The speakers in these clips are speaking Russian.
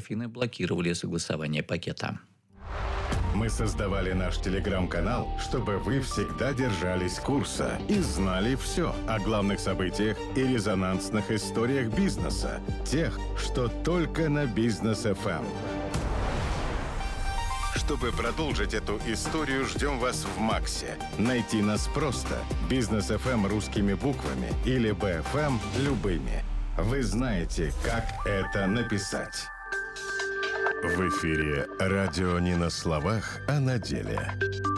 Минтрафины блокировали согласование пакета. Мы создавали наш телеграм-канал, чтобы вы всегда держались курса и знали все о главных событиях и резонансных историях бизнеса. Тех, что только на Бизнес ФМ. Чтобы продолжить эту историю, ждем вас в Максе. Найти нас просто. Бизнес ФМ русскими буквами или БФМ любыми. Вы знаете, как это написать. В эфире радио не на словах, а на деле.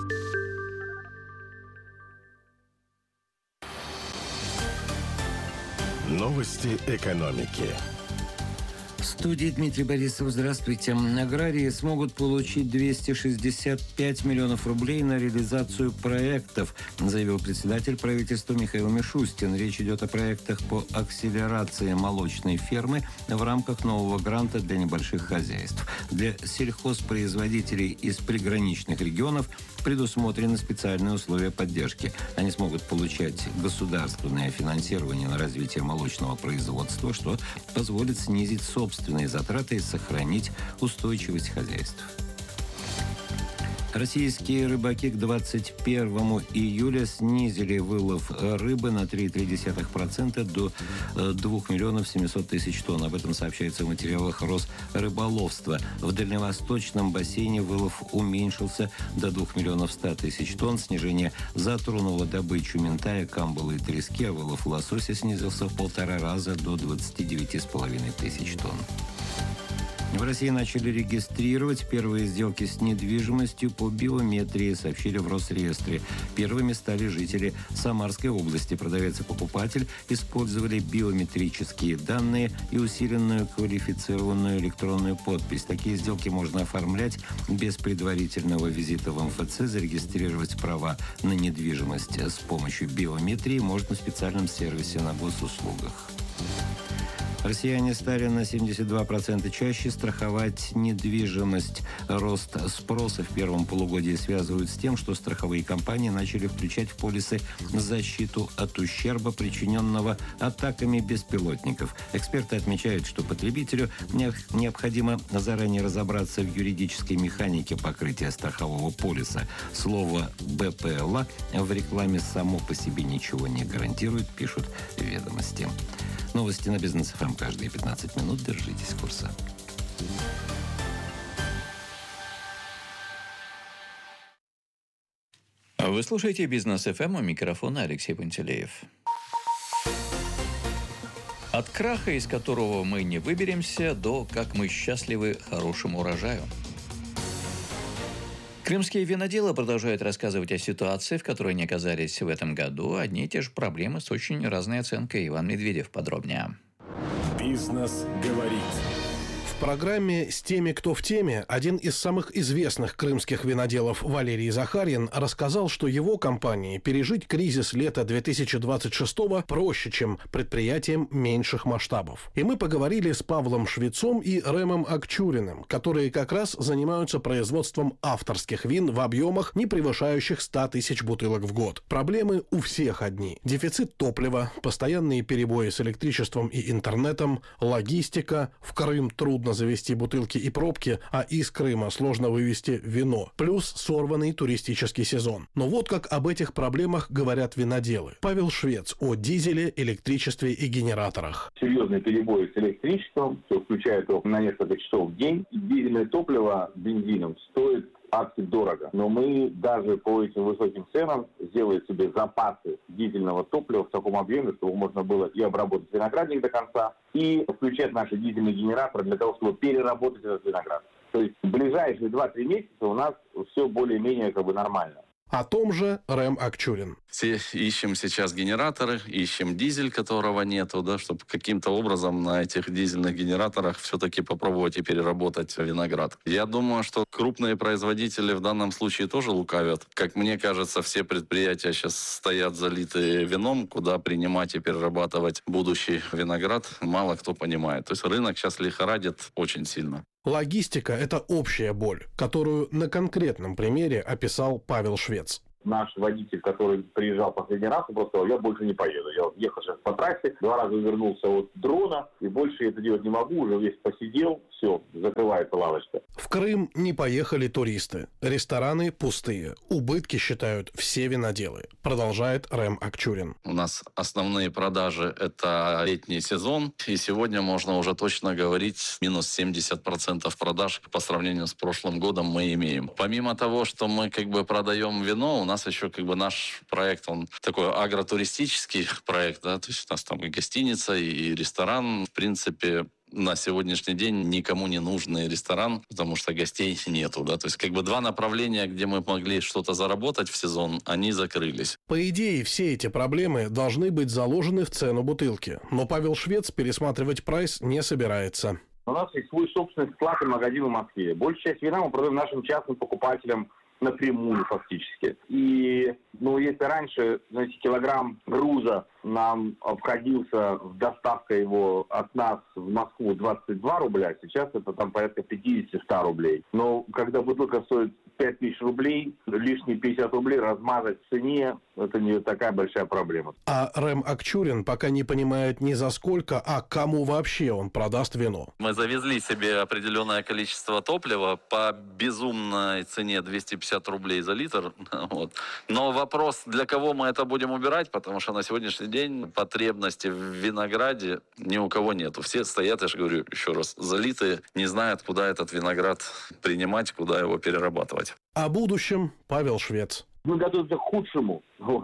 Новости экономики. В студии Дмитрий Борисов. Здравствуйте. Аграрии смогут получить 265 миллионов рублей на реализацию проектов, заявил председатель правительства Михаил Мишустин. Речь идет о проектах по акселерации молочной фермы в рамках нового гранта для небольших хозяйств. Для сельхозпроизводителей из приграничных регионов предусмотрены специальные условия поддержки. Они смогут получать государственное финансирование на развитие молочного производства, что позволит снизить собственные затраты и сохранить устойчивость хозяйств. Российские рыбаки к 21 июля снизили вылов рыбы на 3,3% до 2 миллионов 700 тысяч тонн. Об этом сообщается в материалах Росрыболовства. В дальневосточном бассейне вылов уменьшился до 2 миллионов 100 тысяч тонн. Снижение затронуло добычу минтая, камбалы и трески, а вылов лосося снизился в 1,5 раза до 29,5 тысяч тонн. В России начали регистрировать первые сделки с недвижимостью по биометрии, сообщили в Росреестре. Первыми стали жители Самарской области. Продавец и покупатель использовали биометрические данные и усиленную квалифицированную электронную подпись. Такие сделки можно оформлять без предварительного визита в МФЦ. Зарегистрировать права на недвижимость с помощью биометрии можно в специальном сервисе на госуслугах. Россияне стали на 72% чаще страховать недвижимость. Рост спроса в первом полугодии связывают с тем, что страховые компании начали включать в полисы защиту от ущерба, причиненного атаками беспилотников. Эксперты отмечают, что потребителю необходимо заранее разобраться в юридической механике покрытия страхового полиса. Слово «БПЛА» в рекламе само по себе ничего не гарантирует, пишут «Ведомости». Новости на Бизнес ФМ каждые 15 минут. Держитесь курса. Вы слушаете Бизнес ФМ, у микрофона Алексей Пантелеев. От краха, из которого мы не выберемся, до как мы счастливы хорошему урожаю. Крымские виноделы продолжают рассказывать о ситуации, в которой они оказались в этом году. Одни и те же проблемы с очень разной оценкой. Иван Медведев подробнее. Бизнес говорит. В программе «С теми, кто в теме» один из самых известных крымских виноделов Валерий Захарьин рассказал, что его компании пережить кризис лета 2026-го проще, чем предприятиям меньших масштабов. И мы поговорили с Павлом Швецом и Рэмом Акчуриным, которые как раз занимаются производством авторских вин в объемах, не превышающих 100 тысяч бутылок в год. Проблемы у всех одни. Дефицит топлива, постоянные перебои с электричеством и интернетом, логистика. В Крым трудно завести бутылки и пробки, а из Крыма сложно вывести вино. Плюс сорванный туристический сезон. Но вот как об этих проблемах говорят виноделы. Павел Швец о дизеле, электричестве и генераторах. Серьезные перебои с электричеством, что включает его на несколько часов в день. Дизельное топливо бензином стоит дорого. Но мы даже по этим высоким ценам сделали себе запасы дизельного топлива в таком объеме, чтобы можно было и обработать виноградник до конца, и включать наши дизельные генераторы для того, чтобы переработать этот виноград. То есть в ближайшие 2-3 месяца у нас все более-менее нормально. О том же Рэм Акчурин. Все ищем сейчас генераторы, ищем дизель, которого нету, да, чтобы каким-то образом на этих дизельных генераторах все-таки попробовать и переработать виноград. Я думаю, что крупные производители в данном случае тоже лукавят. Как мне кажется, все предприятия сейчас стоят залитые вином, куда принимать и перерабатывать будущий виноград, мало кто понимает. То есть рынок сейчас лихорадит очень сильно. Логистика – это общая боль, которую на конкретном примере описал Павел Швец. наш водитель, который приезжал последний раз, он просто сказал: я больше не поеду. Я ехал сейчас по трассе, 2 раза вернулся от дрона, и больше я это делать не могу, уже весь посидел, все, закрывается лавочка. В Крым не поехали туристы. Рестораны пустые. Убытки считают все виноделы. Продолжает Рэм Акчурин. У нас основные продажи – это летний сезон, и сегодня можно уже точно говорить, минус 70% продаж по сравнению с прошлым годом мы имеем. Помимо того, что мы продаем вино, у нас еще наш проект, он такой агротуристический проект, да, то есть у нас там и гостиница, и ресторан, в принципе. На сегодняшний день никому не нужный ресторан, потому что гостей нету, да, то есть 2 направления, где мы могли что-то заработать в сезон, они закрылись. По идее, все эти проблемы должны быть заложены в цену бутылки, но Павел Швец пересматривать прайс не собирается. У нас есть свой собственный склад и магазин в Москве. Большая часть вина мы продаем нашим частным покупателям напрямую фактически. И, если раньше, килограмм груза нам обходился доставка его от нас в Москву 22 рубля, сейчас это там порядка 50-100 рублей. Но когда бутылка стоит 5000 рублей, лишние 50 рублей размазать в цене, это не такая большая проблема. А Рэм Акчурин пока не понимает ни за сколько, а кому вообще он продаст вино. Мы завезли себе определенное количество топлива по безумной цене 250 рублей за литр. Вот. Но вопрос, для кого мы это будем убирать, потому что на сегодняшний день потребности в винограде ни у кого нету. Все стоят, я же говорю еще раз, залитые, не знают, куда этот виноград принимать, куда его перерабатывать. О будущем Павел Швец. Мы готовимся к худшему.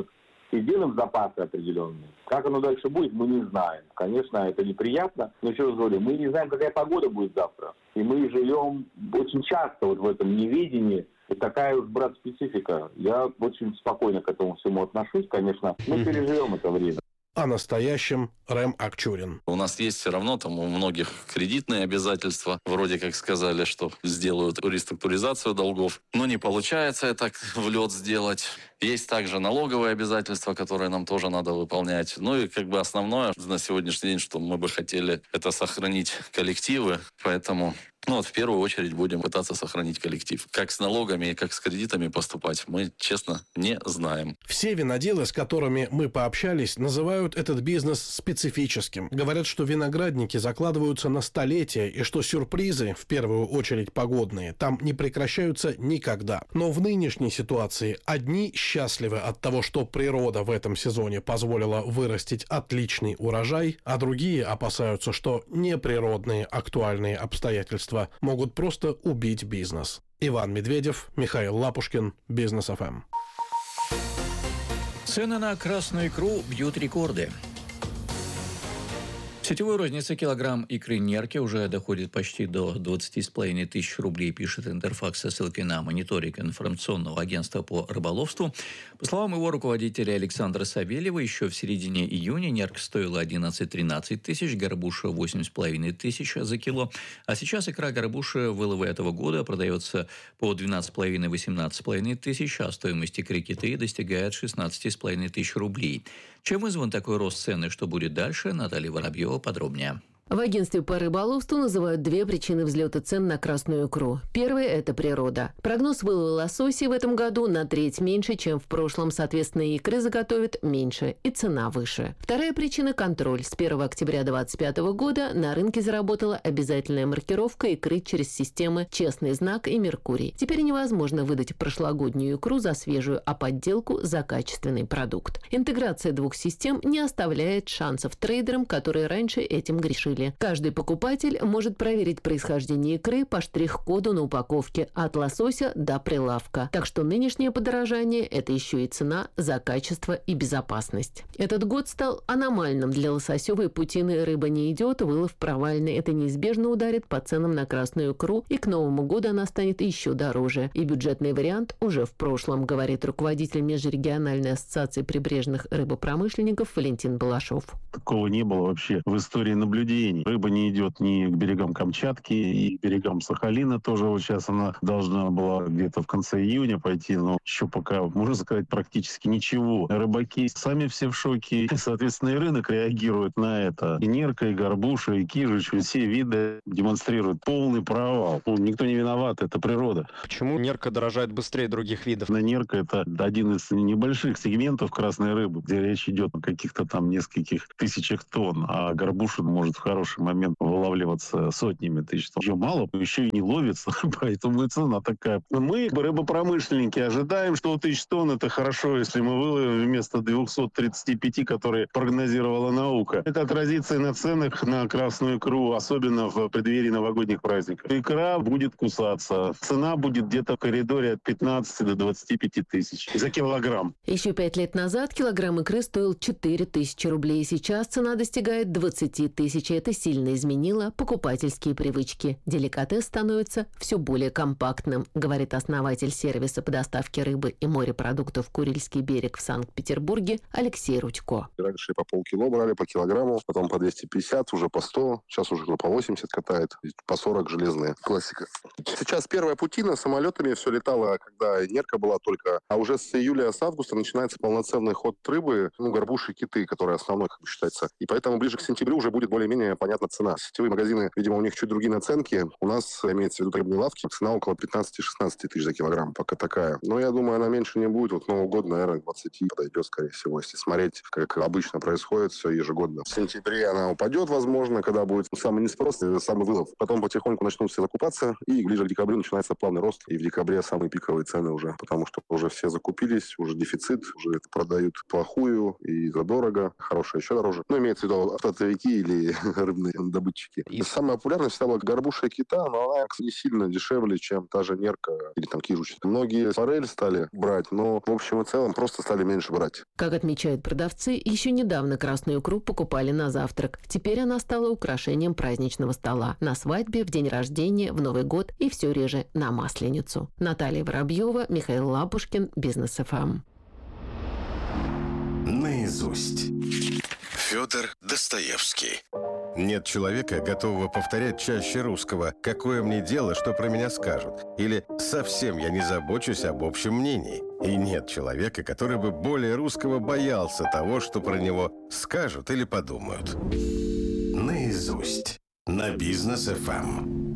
И делаем запасы определенные. Как оно дальше будет, мы не знаем. Конечно, это неприятно, но еще раз говорю, мы не знаем, какая погода будет завтра. И мы живем очень часто в этом неведении. И такая уж, брат, специфика. Я очень спокойно к этому всему отношусь, конечно. Мы переживем это время. О настоящем Рэм Акчурин. У нас есть все равно там у многих кредитные обязательства. Вроде как сказали, что сделают реструктуризацию долгов. Но не получается это в лед сделать. Есть также налоговые обязательства, которые нам тоже надо выполнять. Ну и основное на сегодняшний день, что мы бы хотели, это сохранить коллективы. Поэтому в первую очередь будем пытаться сохранить коллектив. Как с налогами и как с кредитами поступать, мы, честно, не знаем. Все виноделы, с которыми мы пообщались, называют этот бизнес специфическим. Говорят, что виноградники закладываются на столетия и что сюрпризы, в первую очередь погодные, там не прекращаются никогда. Но в нынешней ситуации одни счастливы от того, что природа в этом сезоне позволила вырастить отличный урожай, а другие опасаются, что неприродные актуальные обстоятельства могут просто убить бизнес. Иван Медведев, Михаил Лапушкин, Бизнес ФМ. Цены на красную икру бьют рекорды. В сетевой рознице килограмм икры нерки уже доходит почти до 20,5 тысяч рублей, пишет Интерфакс со ссылкой на мониторинг информационного агентства по рыболовству. По словам его руководителя Александра Савельева, еще в середине июня нерка стоила 11-13 тысяч, горбуша 8,5 тысяч за кило. А сейчас икра горбуша вылова этого года продается по 12,5-18,5 тысяч, а стоимость икры киты достигает 16,5 тысяч рублей. Чем вызван такой рост цены, что будет дальше, Наталья Воробьева подробнее. В агентстве по рыболовству называют 2 причины взлета цен на красную икру. Первая – это природа. Прогноз вылова лососей в этом году на треть меньше, чем в прошлом. Соответственно, икры заготовят меньше, и цена выше. Вторая причина – контроль. С 1 октября 2025 года на рынке заработала обязательная маркировка икры через системы «Честный знак» и «Меркурий». Теперь невозможно выдать прошлогоднюю икру за свежую, а подделку за качественный продукт. Интеграция 2 систем не оставляет шансов трейдерам, которые раньше этим грешили. Каждый покупатель может проверить происхождение икры по штрих-коду на упаковке от лосося до прилавка. Так что нынешнее подорожание – это еще и цена за качество и безопасность. Этот год стал аномальным для лососевой путины. Рыба не идет, вылов провальный. Это неизбежно ударит по ценам на красную икру, и к Новому году она станет еще дороже. И бюджетный вариант уже в прошлом, говорит руководитель Межрегиональной ассоциации прибрежных рыбопромышленников Валентин Балашов. Такого не было вообще в истории наблюдений направлений. Рыба не идет ни к берегам Камчатки, и к берегам Сахалина тоже. Вот сейчас она должна была где-то в конце июня пойти, но еще пока, можно сказать, практически ничего. Рыбаки сами все в шоке, и, соответственно, и рынок реагирует на это. И нерка, и горбуша, и кижич, все виды демонстрируют полный провал. Никто не виноват, это природа. Почему нерка дорожает быстрее других видов? Нерка — это один из небольших сегментов красной рыбы, где речь идет о каких-то там нескольких тысячах тонн, а горбуша может в хороший момент вылавливаться сотнями тысяч тонн. Ее мало, еще и не ловится, поэтому и цена такая. Мы, рыбопромышленники, ожидаем, что 1000 тонн — это хорошо, если мы выловим вместо 235, которые прогнозировала наука. Это отразится и на ценах на красную икру, особенно в преддверии новогодних праздников. Икра будет кусаться. Цена будет где-то в коридоре от 15 до 25 тысяч за килограмм. Еще 5 лет назад килограмм икры стоил 4000 рублей. Сейчас цена достигает 20 тысяч. Это сильно изменило покупательские привычки. Деликатес становится все более компактным, говорит основатель сервиса по доставке рыбы и морепродуктов «Курильский берег» в Санкт-Петербурге Алексей Рудько. Раньше по полкило брали, по килограмму, потом по 250, уже по 100, сейчас уже по 80 катает, по 40 железные. Классика. Сейчас первая путина самолетами все летало, когда нерка была только, а уже с июля, с августа начинается полноценный ход рыбы, горбуши и киты, которые основной, как бы считается. И поэтому ближе к сентябрю уже будет более-менее понятна цена. Сетевые магазины, видимо, у них чуть другие наценки. У нас, имеется в виду рыбные лавки, цена около 15-16 тысяч за килограмм, пока такая. Но я думаю, она меньше не будет. Вот Новый год, наверное, 20 подойдет, скорее всего, если смотреть, как обычно происходит все ежегодно. В сентябре она упадет, возможно, когда будет самый неспрос, самый вылов. Потом потихоньку начнут все закупаться, и ближе к декабрю начинается плавный рост. И в декабре самые пиковые цены уже, потому что уже все закупились, уже дефицит, уже продают плохую и задорого, хорошее еще дороже. Ну, имеется в виду автотовики или рыбные добытчики. И самая популярная всегда была горбуша и кита, но она не сильно дешевле, чем та же нерка или там кижуч. Многие форель стали брать, но в общем и целом просто стали меньше брать. Как отмечают продавцы, еще недавно красную икру покупали на завтрак. Теперь она стала украшением праздничного стола. На свадьбе, в день рождения, в Новый год и все реже на Масленицу. Наталья Воробьева, Михаил Лапушкин, Бизнес ФМ. Наизусть. Федор Достоевский. Нет человека, готового повторять чаще русского «какое мне дело, что про меня скажут» или «совсем я не забочусь об общем мнении». И нет человека, который бы более русского боялся того, что про него скажут или подумают. Наизусть. На Бизнес ФМ.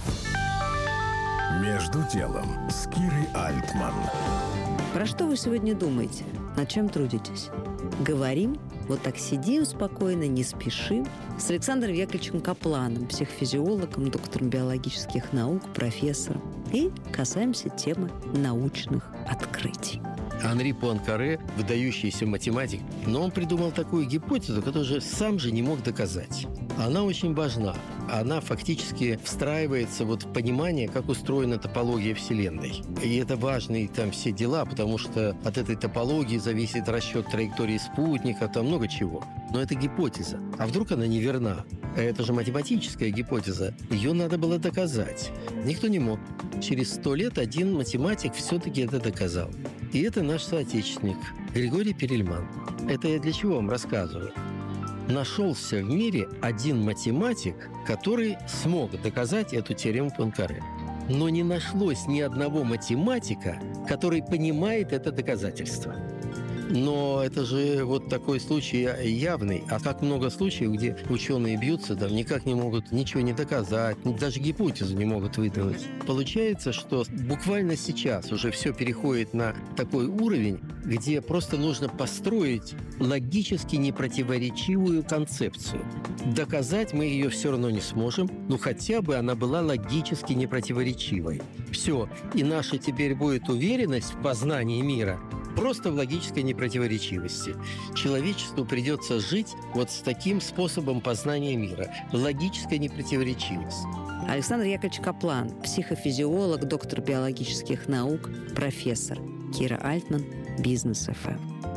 Между делом с Кирой Альтман. Про что вы сегодня думаете? Над чем трудитесь? Говорим, вот так сидим спокойно, не спешим, с Александром Яковлевичем Капланом, психофизиологом, доктором биологических наук, профессором. И касаемся темы научных открытий. Анри Пуанкаре, выдающийся математик, но он придумал такую гипотезу, которую же сам же не мог доказать. Она очень важна. Она фактически встраивается вот в понимание, как устроена топология Вселенной. И это важные там все дела, потому что от этой топологии зависит расчет траектории спутника, там много чего. Но это гипотеза. А вдруг она неверна? Это же математическая гипотеза. Ее надо было доказать. Никто не мог. Через 100 лет один математик все-таки это доказал. И это наш соотечественник Григорий Перельман. Это я для чего вам рассказываю? Нашелся в мире один математик, который смог доказать эту теорему Пуанкаре. Но не нашлось ни одного математика, который понимает это доказательство. Но это же вот такой случай явный. А как много случаев, где ученые бьются, там никак не могут ничего не доказать, даже гипотезу не могут выдвинуть. Получается, что буквально сейчас уже все переходит на такой уровень, где просто нужно построить логически непротиворечивую концепцию. Доказать мы ее все равно не сможем, но хотя бы она была логически непротиворечивой. Все. И наша теперь будет уверенность в познании мира просто в логической непротиворечивости. Человечеству придется жить вот с таким способом познания мира. Логическая непротиворечивость. Александр Яковлевич Каплан, психофизиолог, доктор биологических наук, профессор. Кира Альтман, Бизнес ФМ.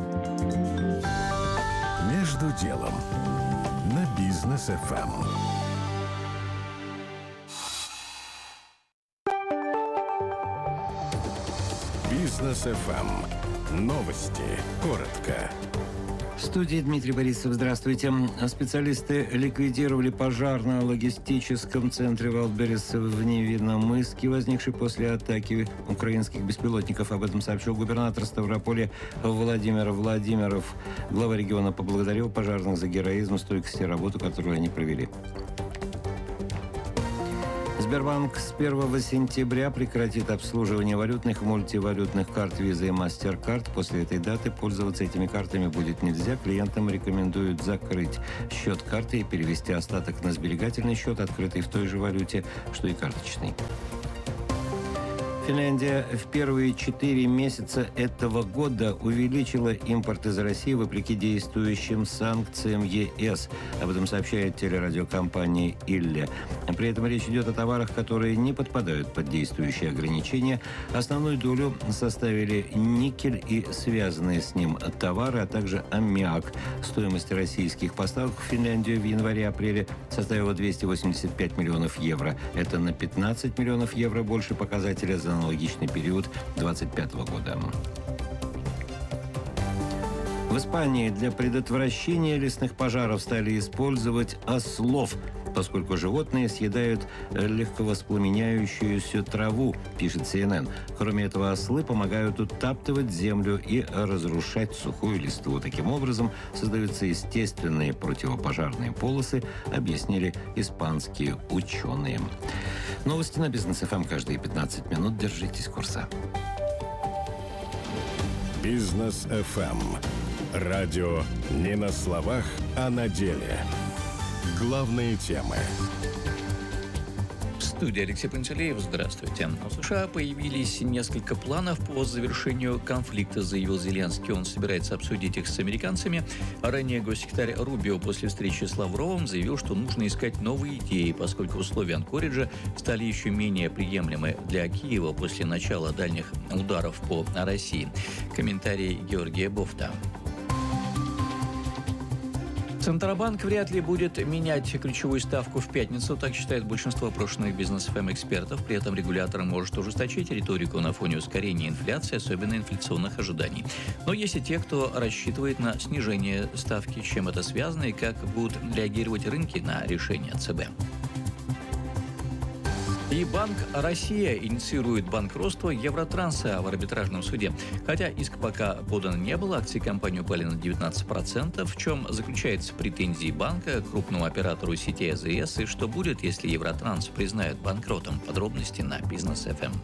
Между делом на Бизнес ФМ. Бизнес ФМ. Новости. Коротко. В студии Дмитрий Борисов. Здравствуйте. Специалисты ликвидировали пожар на логистическом центре Валберес в Невинномысске, возникший после атаки украинских беспилотников. Об этом сообщил губернатор Ставрополя Владимир Владимиров. Глава региона поблагодарил пожарных за героизм, стойкость и работу, которую они провели. Сбербанк с 1 сентября прекратит обслуживание валютных и мультивалютных карт Visa и MasterCard. После этой даты пользоваться этими картами будет нельзя. Клиентам рекомендуют закрыть счет карты и перевести остаток на сберегательный счет, открытый в той же валюте, что и карточный. Финляндия в первые 4 месяца этого года увеличила импорт из России вопреки действующим санкциям ЕС. Об этом сообщает телерадиокомпания «Илле». При этом речь идет о товарах, которые не подпадают под действующие ограничения. Основную долю составили никель и связанные с ним товары, а также аммиак. Стоимость российских поставок в Финляндию в январе-апреле составила 285 миллионов евро. Это на 15 миллионов евро больше показателя за аналогичный период 2025 года. В Испании для предотвращения лесных пожаров стали использовать ослов, поскольку животные съедают легковоспламеняющуюся траву, пишет CNN. Кроме этого, ослы помогают утаптывать землю и разрушать сухую листву. Таким образом, создаются естественные противопожарные полосы, объяснили испанские ученые. Новости на Бизнес ФМ каждые 15 минут. Держитесь курса. Бизнес ФМ. Радио не на словах, а на деле. Главные темы. В студии Алексей Пантелеев. Здравствуйте. В США появились несколько планов по завершению конфликта, заявил Зеленский. Он собирается обсудить их с американцами. А ранее госсекретарь Рубио после встречи с Лавровым заявил, что нужно искать новые идеи, поскольку условия Анкориджа стали еще менее приемлемы для Киева после начала дальних ударов по России. Комментарий Георгия Бофта. Центробанк вряд ли будет менять ключевую ставку в пятницу, так считает большинство опрошенных бизнес-экспертов. При этом регулятор может ужесточить риторику на фоне ускорения инфляции, особенно инфляционных ожиданий. Но есть и те, кто рассчитывает на снижение ставки, с чем это связано и как будут реагировать рынки на решение ЦБ. И Банк Россия инициирует банкротство Евротранса в арбитражном суде. Хотя иск пока подан не был, акции компании упали на 19%. В чем заключаются претензии банка к крупному оператору сети АЗС и что будет, если Евротранс признают банкротом? Подробности на Бизнес ФМ.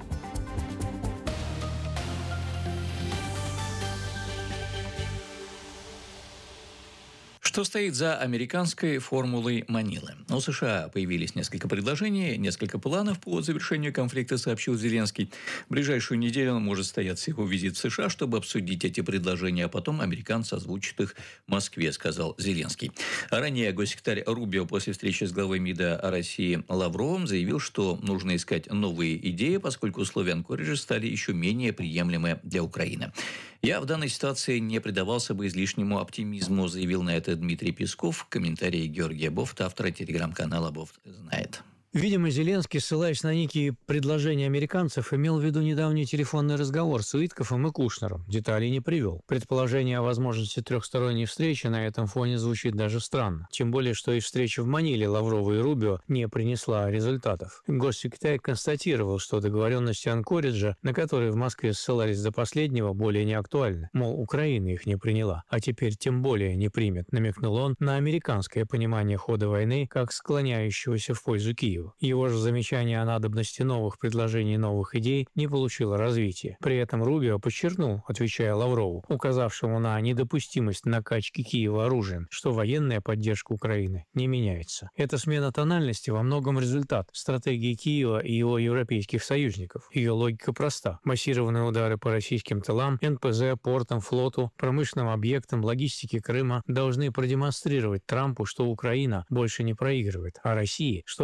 Что стоит за американской формулой Манилы? У США появились несколько предложений, несколько планов по завершению конфликта, сообщил Зеленский. В ближайшую неделю он может состояться его визит в США, чтобы обсудить эти предложения, а потом американцы озвучат их в Москве, сказал Зеленский. Ранее госсекретарь Рубио после встречи с главой МИДа России Лавровым заявил, что нужно искать новые идеи, поскольку условия Анкориджа стали еще менее приемлемы для Украины. «Я в данной ситуации не предавался бы излишнему оптимизму», заявил на это Дмитрий Песков в комментарии Георгия Бофта, автора телеграм-канала «Бофт знает». Видимо, Зеленский, ссылаясь на некие предложения американцев, имел в виду недавний телефонный разговор с Уитковым и Кушнером. Деталей не привел. Предположение о возможности трехсторонней встречи на этом фоне звучит даже странно. Тем более, что и встреча в Маниле Лаврова и Рубио не принесла результатов. Госсекретарь констатировал, что договоренности Анкориджа, на которые в Москве ссылались до последнего, более не актуальны. Мол, Украина их не приняла, а теперь тем более не примет, намекнул он на американское понимание хода войны как склоняющегося в пользу Киева. Его же замечание о надобности новых предложений и новых идей не получило развития. При этом Рубио подчеркнул, отвечая Лаврову, указавшему на недопустимость накачки Киева оружием, что военная поддержка Украины не меняется. Эта смена тональности во многом результат стратегии Киева и его европейских союзников. Ее логика проста. Массированные удары по российским тылам, НПЗ, портам, флоту, промышленным объектам, логистике Крыма должны продемонстрировать Трампу, что Украина больше не проигрывает, а России, что продолжает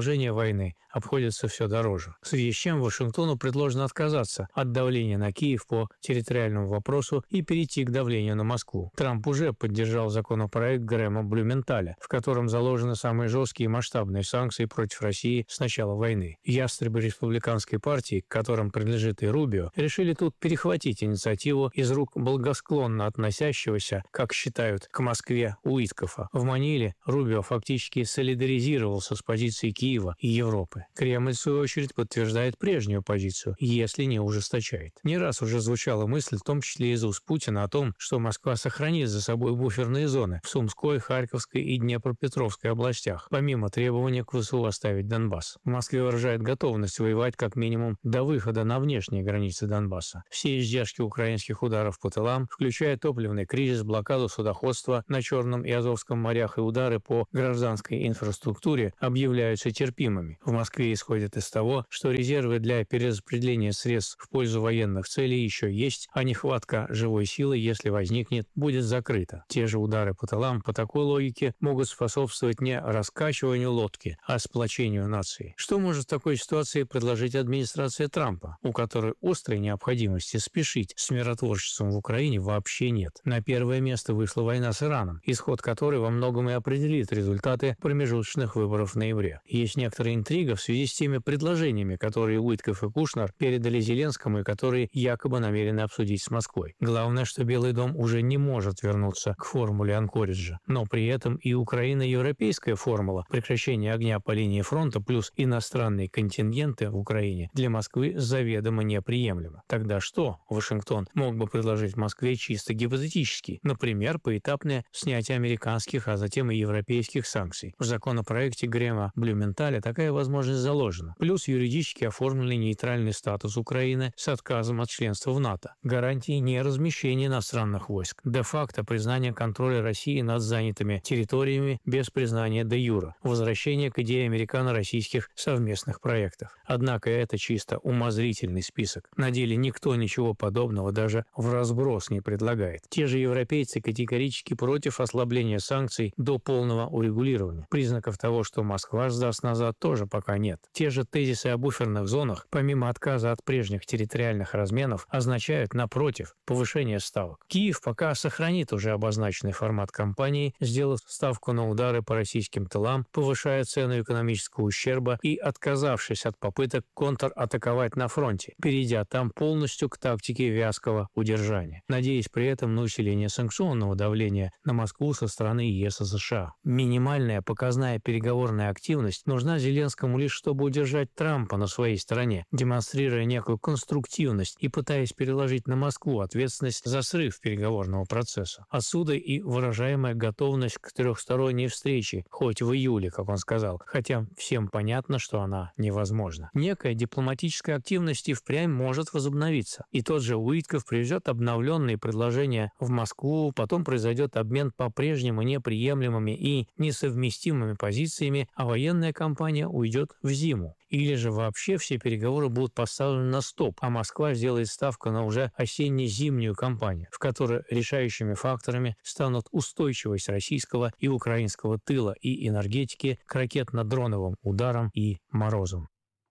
продолжение войны обходится все дороже. В связи с чем Вашингтону предложено отказаться от давления на Киев по территориальному вопросу и перейти к давлению на Москву. Трамп уже поддержал законопроект Грэма Блюменталя, в котором заложены самые жесткие и масштабные санкции против России с начала войны. Ястребы республиканской партии, к которым принадлежит и Рубио, решили тут перехватить инициативу из рук благосклонно относящегося, как считают, к Москве Уиткофа. В Маниле Рубио фактически солидаризировался с позицией Киева и Европы. Кремль, в свою очередь, подтверждает прежнюю позицию, если не ужесточает. Не раз уже звучала мысль, в том числе из уст Путина, о том, что Москва сохранит за собой буферные зоны в Сумской, Харьковской и Днепропетровской областях, помимо требования к ВСУ оставить Донбасс. В Москве выражает готовность воевать как минимум до выхода на внешние границы Донбасса. Все издержки украинских ударов по тылам, включая топливный кризис, блокаду судоходства на Черном и Азовском морях и удары по гражданской инфраструктуре, объявляются терпимыми. В Москве исходят из того, что резервы для перераспределения средств в пользу военных целей еще есть, а нехватка живой силы, если возникнет, будет закрыта. Те же удары по тылам по такой логике могут способствовать не раскачиванию лодки, а сплочению нации. Что может в такой ситуации предложить администрация Трампа, у которой острой необходимости спешить с миротворчеством в Украине вообще нет? На первое место вышла война с Ираном, исход которой во многом и определит результаты промежуточных выборов в ноябре. Есть некоторая интрига в связи с теми предложениями, которые Уиткоф и Кушнер передали Зеленскому и которые якобы намерены обсудить с Москвой. Главное, что Белый дом уже не может вернуться к формуле Анкориджа, но при этом и украино-европейская формула прекращения огня по линии фронта плюс иностранные контингенты в Украине для Москвы заведомо неприемлемо. Тогда что Вашингтон мог бы предложить Москве чисто гипотетически? Например, поэтапное снятие американских, а затем и европейских санкций. В законопроекте Грэма Блюменталя такая возможность заложена. Плюс юридически оформленный нейтральный статус Украины с отказом от членства в НАТО. Гарантии неразмещения иностранных войск. Де-факто признание контроля России над занятыми территориями без признания де-юре. Возвращение к идее американо-российских совместных проектов. Однако это чисто умозрительный список. На деле никто ничего подобного даже в разброс не предлагает. Те же европейцы категорически против ослабления санкций до полного урегулирования. Признаков того, что Москва сдаст назад, тоже пока нет. Те же тезисы о буферных зонах, помимо отказа от прежних территориальных разменов, означают, напротив, повышение ставок. Киев пока сохранит уже обозначенный формат кампании, сделав ставку на удары по российским тылам, повышая цену экономического ущерба и отказавшись от попыток контратаковать на фронте, перейдя там полностью к тактике вязкого удержания, надеясь при этом на усиление санкционного давления на Москву со стороны ЕС и США. Минимальная показная переговорная активность нужна Зеленскому лишь чтобы удержать Трампа на своей стороне, демонстрируя некую конструктивность и пытаясь переложить на Москву ответственность за срыв переговорного процесса. Отсюда и выражаемая готовность к трехсторонней встрече, хоть в июле, как он сказал, хотя всем понятно, что она невозможна. Некая дипломатическая активность и впрямь может возобновиться. И тот же Уиткоф привезет обновленные предложения в Москву, потом произойдет обмен по-прежнему неприемлемыми и несовместимыми позициями, а военная кампания уйдет в зиму. Или же вообще все переговоры будут поставлены на стоп, а Москва сделает ставку на уже осенне-зимнюю кампанию, в которой решающими факторами станут устойчивость российского и украинского тыла и энергетики к ракетно-дроновым ударам и морозам.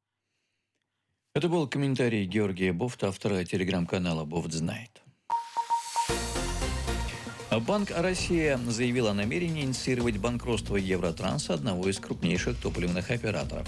Это был комментарий Георгия Бофта, автора телеграм-канала «Бофт знает». Банк Россия заявил о намерении инициировать банкротство Евротранса, одного из крупнейших топливных операторов.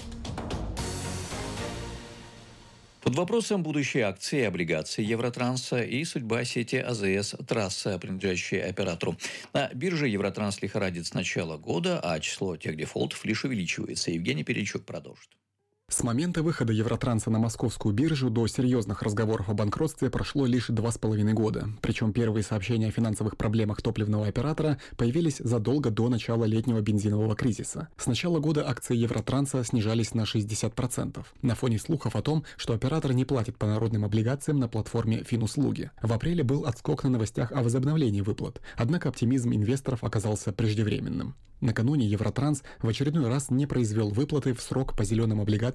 Под вопросом будущие акции и облигации Евротранса и судьба сети АЗС «Трасса», принадлежащей оператору. На бирже Евротранс лихорадит с начала года, а число техдефолтов лишь увеличивается. Евгений Перечук продолжит. С момента выхода Евротранса на московскую биржу до серьезных разговоров о банкротстве прошло лишь 2,5 года. Причем первые сообщения о финансовых проблемах топливного оператора появились задолго до начала летнего бензинового кризиса. С начала года акции Евротранса снижались на 60%, на фоне слухов о том, что оператор не платит по народным облигациям на платформе Финуслуги. В апреле был отскок на новостях о возобновлении выплат, однако оптимизм инвесторов оказался преждевременным. Накануне Евротранс в очередной раз не произвел выплаты в срок по зеленым облигациям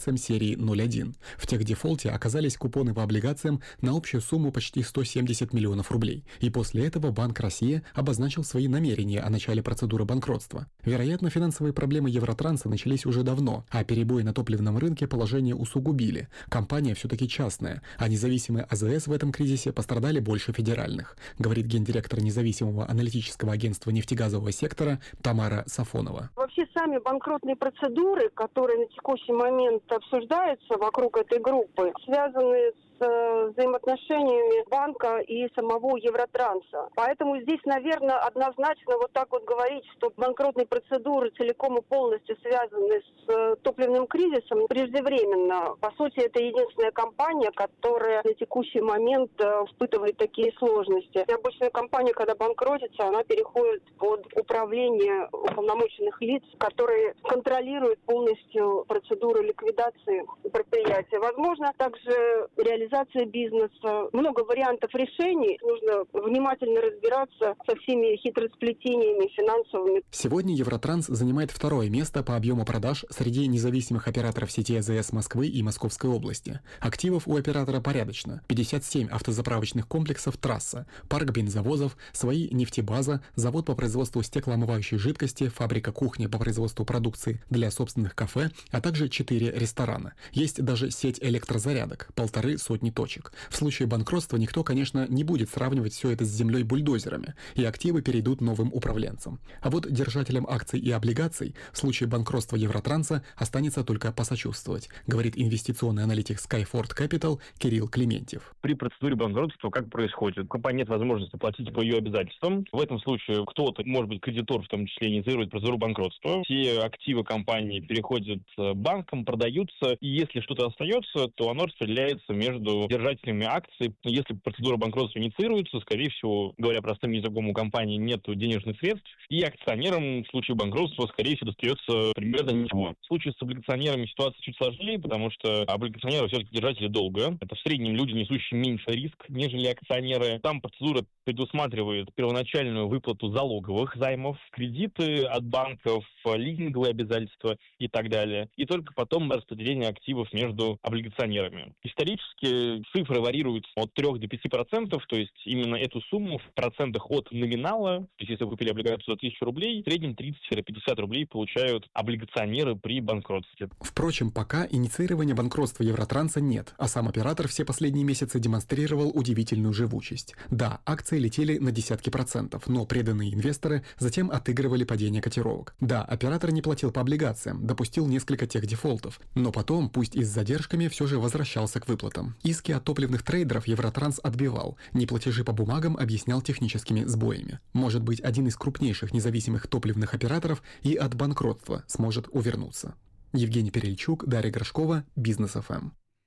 облигациям серии 01. В техдефолте оказались купоны по облигациям на общую сумму почти 170 миллионов рублей. И после этого Банк России обозначил свои намерения о начале процедуры банкротства. Вероятно, финансовые проблемы Евротранса начались уже давно, а перебои на топливном рынке положение усугубили. Компания все-таки частная, а независимые АЗС в этом кризисе пострадали больше федеральных, говорит гендиректор независимого аналитического агентства нефтегазового сектора Тамара Сафонова. Вообще сами банкротные процедуры, которые на текущий момент обсуждаются вокруг этой группы, связаны с взаимоотношениями банка и самого Евротранса. Поэтому здесь, наверное, однозначно вот так вот говорить, что банкротные процедуры целиком и полностью связаны с топливным кризисом, преждевременно. По сути, это единственная компания, которая на текущий момент испытывает такие сложности. И обычная компания, когда банкротится, она переходит под управление уполномоченных лиц, которые контролируют полностью процедуру ликвидации предприятия. Возможно, также реализация бизнеса. Много вариантов решений. Нужно внимательно разбираться со всеми хитросплетениями финансовыми. Сегодня Евротранс занимает второе место по объему продаж среди независимых операторов сети АЗС Москвы и Московской области. Активов у оператора порядочно. 57 автозаправочных комплексов «Трасса», парк бензовозов, свои нефтебаза, завод по производству стеклоомывающей жидкости, фабрика кухни по производству продукции для собственных кафе, а также 4 ресторана. Есть даже сеть электрозарядок, 1,5 точек. В случае банкротства никто, конечно, не будет сравнивать все это с землей бульдозерами, и активы перейдут новым управленцам. А вот держателям акций и облигаций в случае банкротства Евротранса останется только посочувствовать, говорит инвестиционный аналитик Skyford Capital Кирилл Клементьев. При процедуре банкротства как происходит? У компании нет возможности платить по ее обязательствам. В этом случае кто-то, может быть, кредитор в том числе, инициирует процедуру банкротства. Все активы компании переходят банкам, продаются, и если что-то остается, то оно распределяется между держателями акций. Если процедура банкротства инициируется, скорее всего, говоря простым языком, у компании нет денежных средств, и акционерам в случае банкротства, скорее всего, достается примерно ничего. В случае с облигационерами ситуация чуть сложнее, потому что облигационеры все-таки держатели долга. Это в среднем люди, несущие меньше риск, нежели акционеры. Там процедура предусматривает первоначальную выплату залоговых займов, кредиты от банков, лизинговые обязательства и так далее. И только потом распределение активов между облигационерами. Исторически цифры варьируются от 3 до 5%, то есть именно эту сумму в процентах от номинала, то есть если вы купили облигацию за 1000 рублей, в среднем 30-50 рублей получают облигационеры при банкротстве. Впрочем, пока инициирования банкротства Евротранса нет, а сам оператор все последние месяцы демонстрировал удивительную живучесть. Да, акции летели на десятки процентов, но преданные инвесторы затем отыгрывали падение котировок. Да, оператор не платил по облигациям, допустил несколько техдефолтов, но потом, пусть и с задержками, все же возвращался к выплатам. Иски от топливных трейдеров Евротранс отбивал, неплатежи по бумагам объяснял техническими сбоями. Может быть, один из крупнейших независимых топливных операторов и от банкротства сможет увернуться. Евгений Перельчук, Дарья Горшкова, Бизнес ФМ.